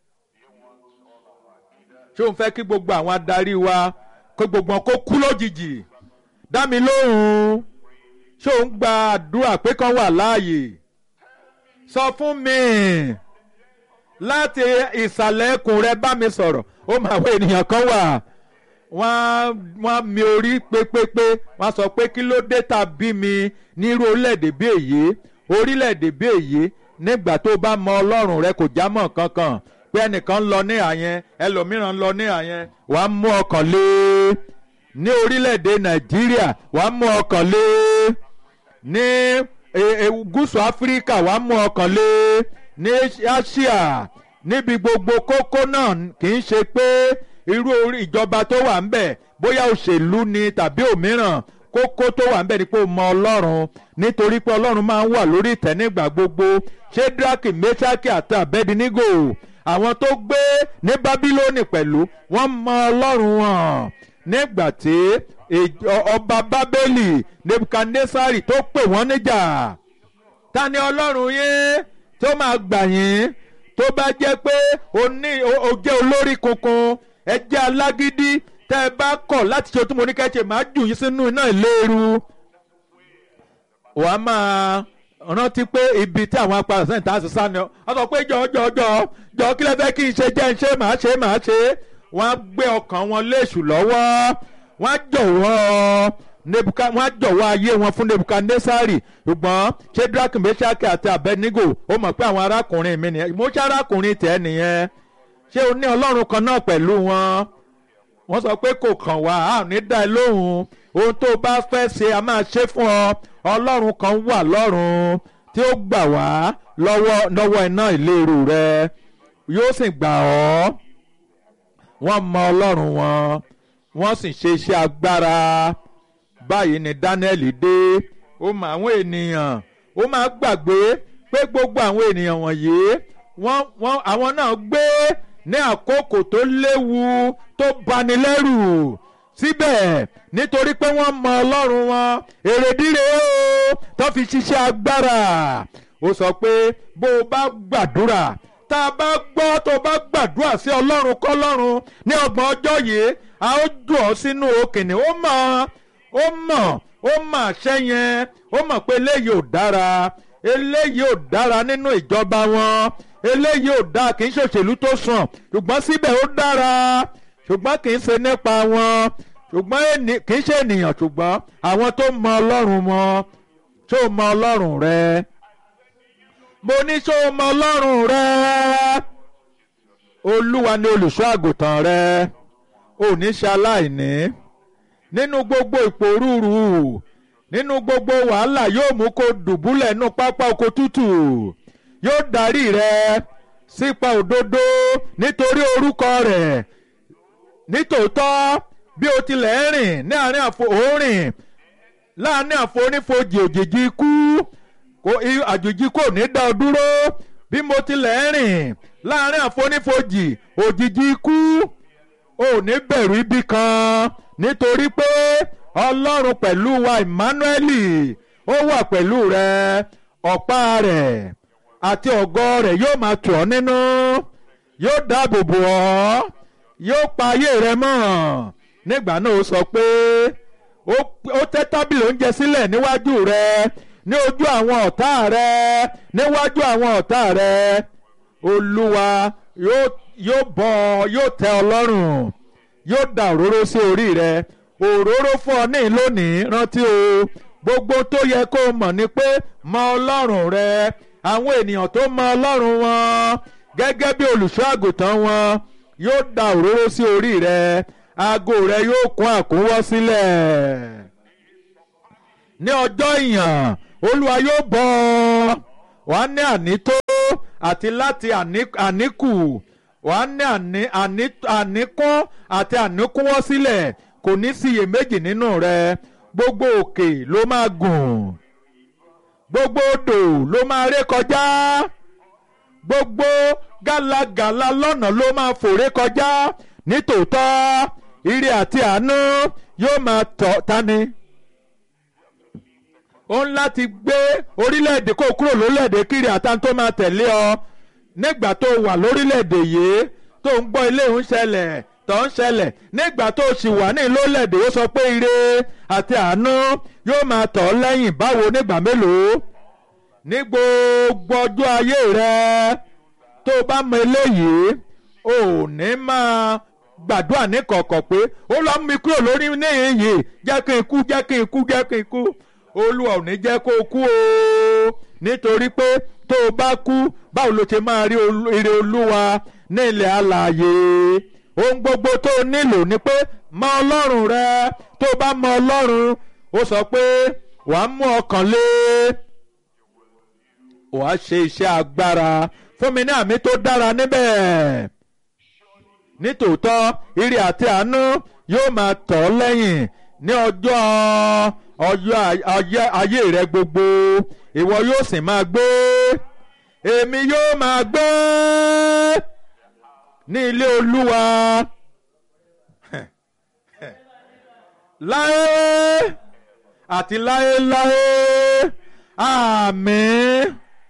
ṣé òun fẹ́ kí gbogbo àwọn adarí wa kó gbogbo wọn kó kú lójijì dá mi lóhùn ṣé òun gba àdúrà pé kán wà láàyè sọ fún mi láti ìsàlẹ̀ ẹkùn rẹ bá mi sọ̀rọ̀ ó mà wọ ènìyàn kan wà wọ́n wọ́n mi orí pépépé wọ́n sọ pé kí ló dé tá a bí mi ní irú orílẹ̀-èdè bí èyí orílẹ̀-èdè bí èyí nígbà tó bá mọ Ọlọ́run rẹ kò já mọ́ kankan pé ẹnìkan ń lọ ní àyẹn ẹlòmíràn ń lọ ní àyẹn wàá mú ọkàn lé ní orílẹ̀-èdè Nàìjíríà wàá mú ọkàn lé ní gúúsù Áfíríkà wàá mú ọkàn lé ní Asia níbi gbogbo kókó náà kì í ṣe pé irú orí ìjọba tó wà ń bẹ̀ bóyá òṣèlú ni tàbí òmíràn kókó tó wà ń bẹ̀ ni pé o mọ Ọlọ́run nítorí pé Ọlọ́run máa ń wà lórí ìtẹ́ nígbà gbogbo Ṣédrákì Méṣákì àti Àbẹ́dínígò àwọn tó gbé ní Bábílónì pẹ̀lú wọ́n mọ Ọlọ́run wọn nígbà tí ọba Bábélì Nebukadnesari tó pè wọ́n níjà ta ni Ọlọ́run yín tó máa gbà yín tó bá jẹ́ pé o ní o jẹ́ olórí kunkun ẹ jẹ́ alágídí tẹ́ ẹ bá kọ̀ láti ṣe tó mo ní kẹ́kẹ́ máa jù yín sínú iná ìléru. wàá máa rántí pé ibi tí àwọn apá ṣẹ́yìn tá a sì sá ni ọ sọ pé jọ jọ jọ jọ kí lẹ fẹ́ kí n ṣe jẹ́ ń ṣe màá ṣe màá ṣe wọ́n á gbé ọkàn wọn léṣù lọ́wọ́ wọ́n á jọ̀wọ́ nebuka wọ́n á jọ̀wọ́ ayé wọn fún Nebukadnesari ṣùgbọ́n Ṣédrákì Méṣákì àti Àbẹ́dínígò ó mọ̀ pé àwọn arákùnrin mi nìyẹn mo ṣe arákùnrin tẹ̀ nìyẹn ṣé o ní Ọlọ́run kan náà pẹ̀lú wọn wọ́n sọ pé kò kàn wá a ò ní dá ẹ lóhùn ohun tó bá fẹ́ ṣe a máa ṣe fún ọ Ọlọ́run kan wà lọ́run tí ó gbà wá lọ́wọ́ lọ́wọ́ iná ìléru rẹ yóò sì gbà ọ́ wọ́n mọ Ọlọ́run wọn wọ́n sì ṣe iṣẹ́ agbára báyìí ni Dáníẹ́lì dé ó mọ àwọn ènìyàn ó máa gbàgbé pé gbogbo àwọn ènìyàn wọ̀nyí wọ́n wọ́n àwọn náà gbé ní àkókò tó léwu tó bani lẹ́rù síbẹ̀ nítorí pé wọ́n mọ Ọlọ́run wọn èrèdíre ó tó fi ṣiṣẹ́ agbára ó sọ pé bó o bá gbàdúrà tá a bá gbọ́ tó bá gbàdúrà sí Ọlọ́run kọ́lọ́run ní ọgbọ̀n ọjọ́ yìí a ó jù ọ́ sínú òkìní ó mọ̀ ó mọ̀ ó mọ̀ àṣẹ yẹn ó mọ̀ pé eléyìí ò dára eléyìí ò dára nínú ìjọba wọn eléyìí ò dáa kì í ṣòṣèlú tó sàn ṣùgbọ́n síbẹ̀ ó dára ṣùgbọ́n kì í ṣe nípa wọn ṣùgbọ́n kì í ṣe ènìyàn ṣùgbọ́n àwọn tó mọ Ọlọ́run wọn tó mọ Ọlọ́run rẹ mo ní tó mọ Ọlọ́run rẹ Olúwa ni olùṣọ́ àgùntàn rẹ ò ní ṣe aláìní nínú gbogbo ìpòrúurú nínú gbogbo wàhálà yóò mú kó dùbúlẹ̀ nínú pápá oko tútù yóò darí rẹ sípa òdodo nítorí orúkọ rẹ̀ nítòótọ́ bí o tilẹ̀ rìn ní àárín àfo òórìn láàárín àfonífojì òjìji ikú àjòjì kò ní dá ọ dúró bí mo tilẹ̀ rìn láàárín àfonífojì òjìji ikú ò ní bẹ̀rù ibi kan nítorí pé Ọlọ́run pẹ̀lú wa Emmanueli ó wà pẹ̀lú rẹ ọ̀pá rẹ̀ àti ọ̀gọ́ rẹ̀ yóò máa tù ọ́ nínú yóò dáàbò bò ọ́ yóò pa ayé rẹ mọ́ nígbà náà ó sọ pé ó tẹ́ tábìlì oúnjẹ sílẹ̀ níwájú rẹ ní ojú àwọn ọ̀tá rẹ níwájú àwọn ọ̀tá rẹ Olúwa yóò bọ́ ọ yóò tẹ́ ọ lọ́rùn yóò da òróró sí orí rẹ òróró fún ọ ní lónìí rántí o gbogbo tó yẹ kó o mọ̀ ni pé mọ ọlọ́run rẹ àwọn ènìyàn tó mọ ọlọ́run wọn gẹ́gẹ́ bí olùṣọ́ àgùntàn wọn yóò da òróró sí orí rẹ aago rẹ yóò kún àkúnwọ́ sílẹ̀ ní ọjọ́ ìyàn olúwa yóò bọ́ ọ wà á ní ànító àti láti àníkù wà á ní àníkún àti àníkúnwọ́ sílẹ̀ kò ní síyèméjì nínú rẹ gbogbo òkè ló máa gùn gbogbo odò ló máa ré kọjá gbogbo gálagàla lọ́nà ló máa fòré kọjá nítòótọ́ ire àti àánú yóò máa tọ̀ tani ó ń láti gbé orílẹ̀-èdè kó kúrò lórílẹ̀-èdè kiri àtàn tó máa tẹ̀lé ọ nígbà tó wà lórílẹ̀-èdè yìí tó ń gbọ́ ilé ń ṣẹlẹ̀ tó ń ṣẹlẹ̀ nígbà tó sì wà ní lórílẹ̀-èdè ó sọ pé ire àti àánú yóò máa tọ̀ ọ́ lẹ́yìn báwo nígbà mélòó ní gbogbo ọjọ́ ayé rẹ tó bá mọ eléyìí ò ní máa gbàdúrà ní kọ̀ọ̀kọ̀ pé ó lọ́ mú mi kúrò lórí níhìn yìí jẹ́ kí n kú jẹ́ kí n kú jẹ́ kí n kú olúwa ò ní jẹ́ kó o kú o nítorí pé tó o bá kú báwo ló ṣe máa rí ire olúwa ní ilẹ̀ alààyè ohun gbogbo tó o nílò ni pé mọ ọlọ́run rẹ tó o bá mọ ọlọ́run ó sọ pé wàá mú ọkàn lé wàá ṣe iṣẹ́ agbára fún mi ní àmì tó dára níbẹ̀ nítòótọ́ ire àti àánú yóò máa tọ̀ ọ́ lẹ́yìn ní ọjọ́ ọjọ́ ayé rẹ gbogbo ìwọ yóò sì máa gbé èmi yóò máa gbé ní ilé olúwa láé àti láéláé àmín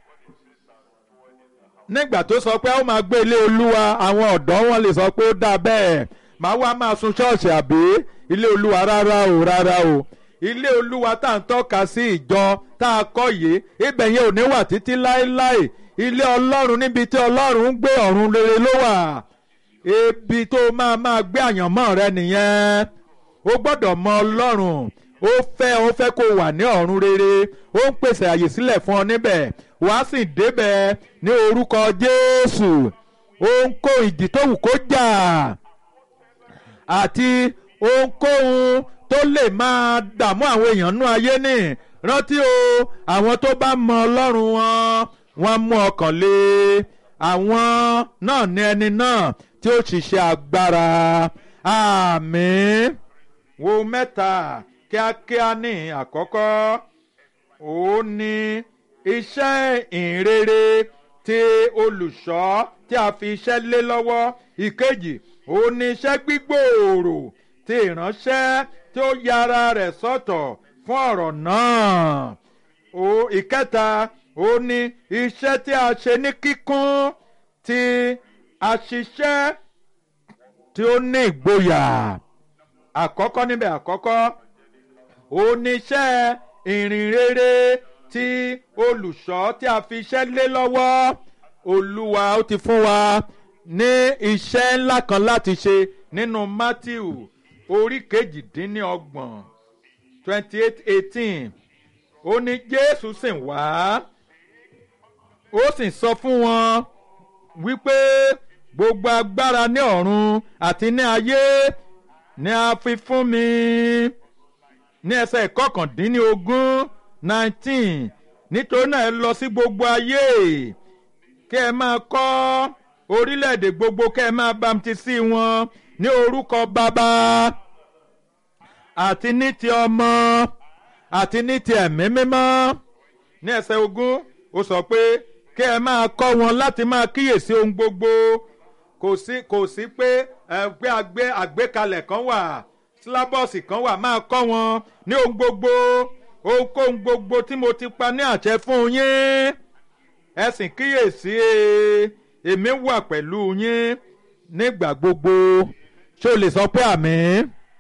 nígbà tó sọ pé ó máa gbé ilé olúwa àwọn ọ̀dọ́ wọn lè sọ pé ó dà bẹ́ẹ̀ màá wá máa sun ṣọ́ọ̀ṣì àbí ilé olúwa rárá o rárá o ilé olúwa tá à ń tọ́ka sí ìjọ tá a kọ́ yìí ibẹ̀ yẹn ò ní wà títí láéláé ilé ọlọ́run níbi tí ọlọ́run ń gbé ọ̀run rere ló wà ibi tó máa máa gbé àyànmọ́ rẹ nìyẹn o gbọ́dọ̀ mọ ọlọ́run ó fẹ́ ó fẹ́ kó wà ní ọ̀run rere ó ń pèsè àyè sílẹ̀ fún ọ níbẹ̀ wàá sì débẹ̀ ní orúkọ jésù ó ń kó ìjì tó wù kó jà àti ohunkóhun tó lè máa dààmú àwọn èèyàn nú ayé ní rántí o àwọn tó bá mọ ọlọ́run wọn wọ́n mú ọkàn lé àwọn náà ní ẹni náà tí ó ṣiṣẹ́ agbára àmín wo mẹ́ta kíákíá ní àkọ́kọ́ òun ni iṣẹ́ ìhìnrere tí olùṣọ́ tí a fi iṣẹ́ lé lọ́wọ́ ìkejì òun ni iṣẹ́ gbígbòòrò tí ìránṣẹ́ tí ó yára rẹ̀ sọ́tọ̀ fún ọ̀rọ̀ náà o ìkẹta òun ni iṣẹ́ tí a ṣe ní kíkún tí a ṣiṣẹ́ tí ó ní ìgboyà àkọ́kọ́ níbẹ̀ àkọ́kọ́ òun ni iṣẹ́ ìrìnrere tí olùṣọ́ tí a fi iṣẹ́ lé lọ́wọ́ olúwa ó ti fún wa ní iṣẹ́ ńlá kan láti ṣe nínú Mátíù orí kejìdínlọ́gbọ̀n twenty eight eighteen ó ní Jésù sì wá ó sì sọ fún wọn wípé gbogbo agbára ní ọ̀run àti ní ayé ni a fi fún mi ní ẹsẹ̀ ìkọkàndínlógún nineteen nítorí náà ẹ lọ sí gbogbo ayé kẹ́ ẹ máa kọ́ orílẹ̀-èdè gbogbo kẹ́ ẹ máa bámtísì wọn ní orúkọ bàbá àti ní ti ọmọ àti ní ti ẹ̀mí mímọ́ ní ẹsẹ̀ ogún ó sọ pé kẹ́ ẹ máa kọ́ wọn láti máa kíyèsí ohun gbogbo kò sí kò sí pé ẹgbẹ́ àgbé àgbékalẹ̀ kan wà sílábọ̀sì kan wà máa kọ́ wọn ní ohun gbogbo ohunkóhun gbogbo tí mo ti pa ní àṣẹ fún yín ẹ sì kíyèsí èmi wà pẹ̀lú yín nígbà gbogbo ṣé o lè sọ pé àmín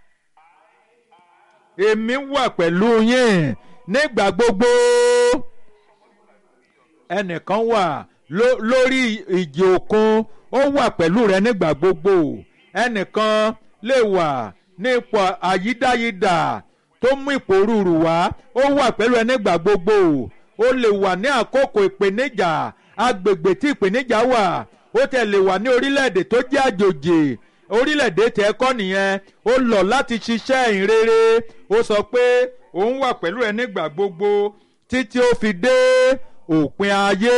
èmi wà pẹ̀lú yín nígbà gbogbo ẹnìkan wà lórí ìjì òkun ó wà pẹ̀lú rẹ nígbà gbogbo ẹnìkan lè wà ní ipò àyídáyidà tó mú ìpòrúurú wá ó wà pẹ̀lú ẹ nígbà gbogbo ó lè wà ní àkókò ìpèníjà agbègbè tí ìpèníjà wà ó tẹ̀ lè wà ní orílẹ̀-èdè tó jẹ́ àjòjì orílẹ̀-èdè tẹ̀ kọ́ nìyẹn ó lọ láti ṣiṣẹ́ ìrere ó sọ pé òun wà pẹ̀lú ẹ nígbà gbogbo títí ó fi dé òpin ayé.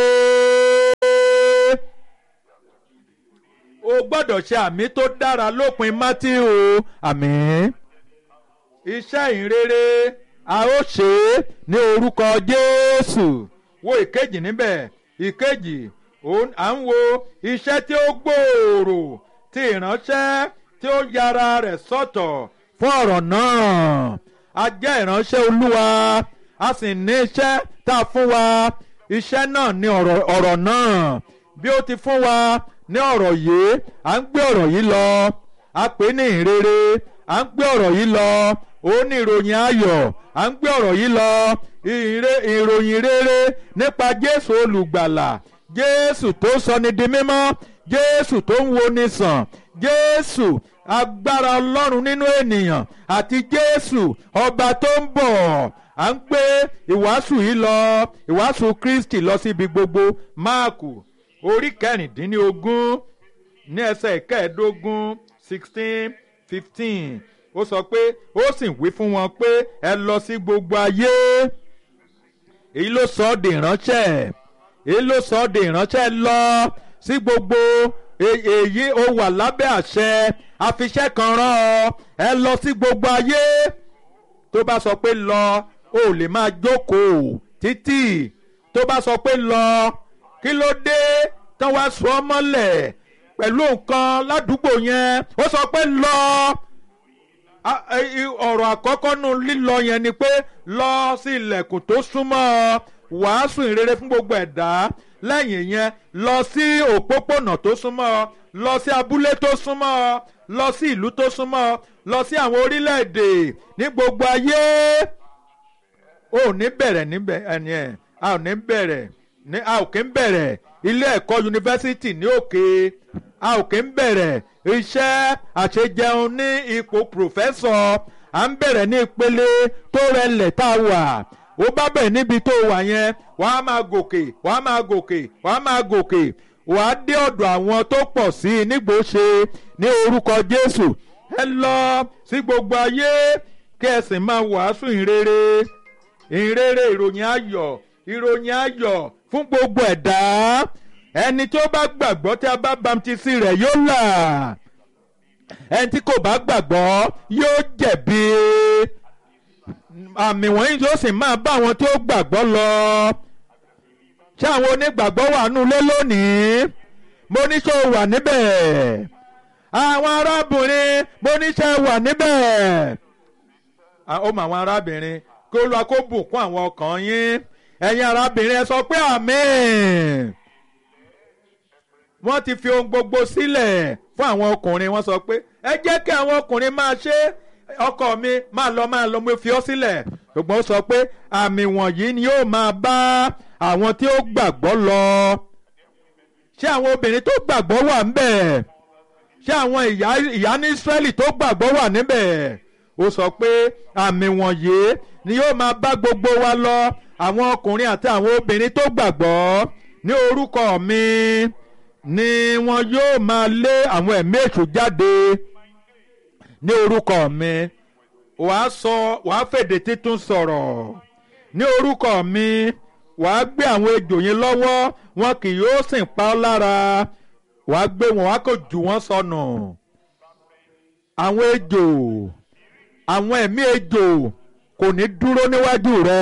o gbọ́dọ̀ ṣe àmì tó dára lópin Mátíù àmín. iṣẹ́ ìrere a ó ṣe é ní orúkọ Jésù. wo ìkejì níbẹ̀ ìkejì à ń wo iṣẹ́ tí ó gbòòrò ti ìránṣẹ́ tí ó yára rẹ̀ sọ́tọ̀ fún ọ̀rọ̀ náà. a jẹ́ ìránṣẹ́ Olúwa a sì ní iṣẹ́ tá a fún wa iṣẹ́ náà ní ọ̀rọ̀ náà bí ó ti fún wa ní ọ̀rọ̀ yìí à ń gbé ọ̀rọ̀ yìí lọ a pè ní ìrere à ń gbé ọ̀rọ̀ yìí lọ ó ní ìròyìn ayọ̀ à ń gbé ọ̀rọ̀ yìí lọ ìròyìn rere nípa Jésù olùgbàlà Jésù tó sọni di mímọ́ Jésù tó ń woni sàn Jésù agbára Ọlọ́run nínú ènìyàn àti Jésù ọba tó ń bọ̀ à ń gbé ìwàásù yìí lọ ìwàásù Kristi lọ síbi gbogbo. Máàkù orí kẹrìndínlógún ní ẹsẹ̀ kẹẹ̀ẹ́dógún sixteen fifteen ó sọ pé ó sì wí fún wọn pé ẹ lọ sí gbogbo ayé. èyí ló sọ ọ́ di ìránṣẹ́ èyí ló sọ ọ́ di ìránṣẹ́ lọ sí gbogbo èyí ó wà lábẹ́ àṣẹ àfiṣẹ́ kan rán ọ ẹ lọ sí gbogbo ayé. tó bá sọ pé lọ ó lè máa jókòó títì tó bá sọ pé lọ kí ló dé tán wá sọ ọ́ mọ́lẹ̀ pẹ̀lú nǹkan ládùúgbò yẹn ó sọ pé lọ. ọ̀rọ̀ àkọ́kọ́ nù lílọ yẹn ni pé lọ sí ilẹ̀kùn tó súnmọ́ wàásù ìrere fún gbogbo ẹ̀dá lẹ́yìn yẹn lọ sí òpópónà tó súnmọ́ lọ sí abúlé tó súnmọ́ lọ sí ìlú tó súnmọ́ lọ sí àwọn orílẹ̀-èdè ní gbogbo ayé. ó ní bẹ̀rẹ̀ níbẹ̀ ẹni ẹ̀ a ò ní bẹ̀rẹ̀ ní a ò kí ń bẹ̀rẹ̀ ilé ẹ̀kọ́ yunifásitì ní òkè a ò kí ń bẹ̀rẹ̀ iṣẹ́ àṣejẹun ní ipò pòfẹ́sọ̀ à ń bẹ̀rẹ̀ ní ìpele tó rẹlẹ̀ tá a wà ó bá bẹ̀ níbi tó wà yẹn wàá máa gòkè wàá máa gòkè wàá máa gòkè wàá dé ọ̀dọ̀ àwọn tó pọ̀ sí i nígbòóṣe ní orúkọ Jésù. ẹ lọ sí gbogbo ayé kí ẹ sì máa wàásù ìrere ìrere ìròyìn ayọ̀ ìròyìn ayọ̀ fún gbogbo ẹ̀dá ẹni tó bá gbàgbọ́ tí a bá bamtisi rẹ̀ yóò là ẹni tí kò bá gbàgbọ́ yóò jẹ̀bi. àmì wọ̀nyí ló sì máa bá àwọn tí ó gbàgbọ́ lọ. ṣé àwọn onígbàgbọ́ wà nulẹ̀ lónìí? mo ní ṣé o wà níbẹ̀? àwọn arábìnrin mo ní ṣé o wà níbẹ̀? ó mọ àwọn arábìnrin kí Olúwa kó bùkún àwọn ọkàn yín. ẹ̀yin arábìnrin ẹ sọ pé àmín. wọ́n ti fi ohun gbogbo sílẹ̀ fún àwọn ọkùnrin wọ́n sọ pé ẹ jẹ́ kí àwọn ọkùnrin máa ṣe ọkọ mi máa lọ máa lọ mo fi ọ́ sílẹ̀. ṣùgbọ́n ó sọ pé àmì wọ̀nyí ni yóò máa bá àwọn tí ó gbàgbọ́ lọ. ṣé àwọn obìnrin tó gbàgbọ́ wà níbẹ̀? ṣé àwọn ìyá ìyá ní Ísírẹ́lì tó gbàgbọ́ wà níbẹ̀? ó sọ pé àmì wọ̀nyí ni yóò máa bá gbogbo wa lọ àwọn ọkùnrin àti àwọn obìnrin tó gbàgbọ́ ní orúkọ mi ni wọn yóò máa lé àwọn ẹ̀mí èṣù jáde ní orúkọ mi. wàá sọ wàá fèdè títún sọ̀rọ̀ ní orúkọ mi. wàá gbé àwọn ejò yẹn lọ́wọ́ wọn kì yóò sì pa ọ́ lára. wàá gbé wọn wàá kò jù wọ́n sọnù. àwọn ejò àwọn ẹ̀mí ejò kò ní dúró níwájú rẹ.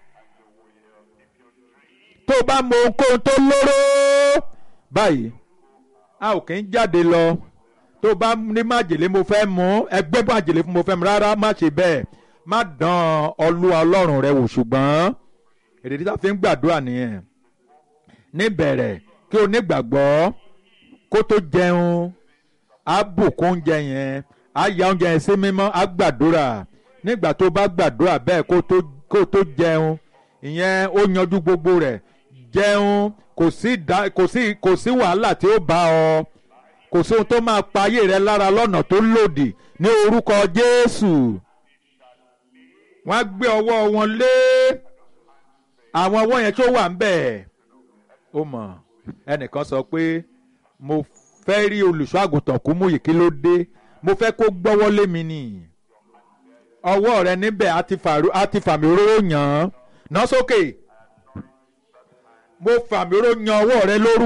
tó bá mọ ohunkóhun tó lóró báyìí a ò kì í jáde lọ. tó bá ní májèlé mo fẹ́ mú ẹgbẹ́ májèlé fún mo fẹ́ mú rárá má ṣe bẹ́ẹ̀ má dán Olúwa Ọlọ́run rẹ wò. ṣùgbọ́n èrè tí a fi ń gbàdúrà nìyẹn níbẹ̀rẹ̀ kí o nígbàgbọ́ kó tó jẹun á bùkún oúnjẹ yẹn á ya oúnjẹ yẹn sí mímọ́ á gbàdúrà. nígbà tó bá gbàdúrà bẹ́ẹ̀ kó tó kó tó jẹun ìyẹn ó yanjú gbogbo rẹ̀. jẹun kò sí kò sí kò sí wàhálà tí ó bá ọ kò sí ohun tó máa pa ayé rẹ lára lọ́nà tó lòdì ní orúkọ Jésù. wọ́n á gbé ọwọ́ wọn lé àwọn ọwọ́ yẹn tó wà ń bẹ̀. ó mọ̀ ẹnìkan sọ pé mo fẹ́ rí olùṣọ́ àgùntàn Kúmúyì, kí ló dé? mo fẹ́ kó gbọ́wọ́ lé mi nì. ọwọ́ rẹ níbẹ̀ á ti fàmì òróró yàn án. ná sókè. mo fàmì òróró yan ọwọ́ rẹ lórúkọ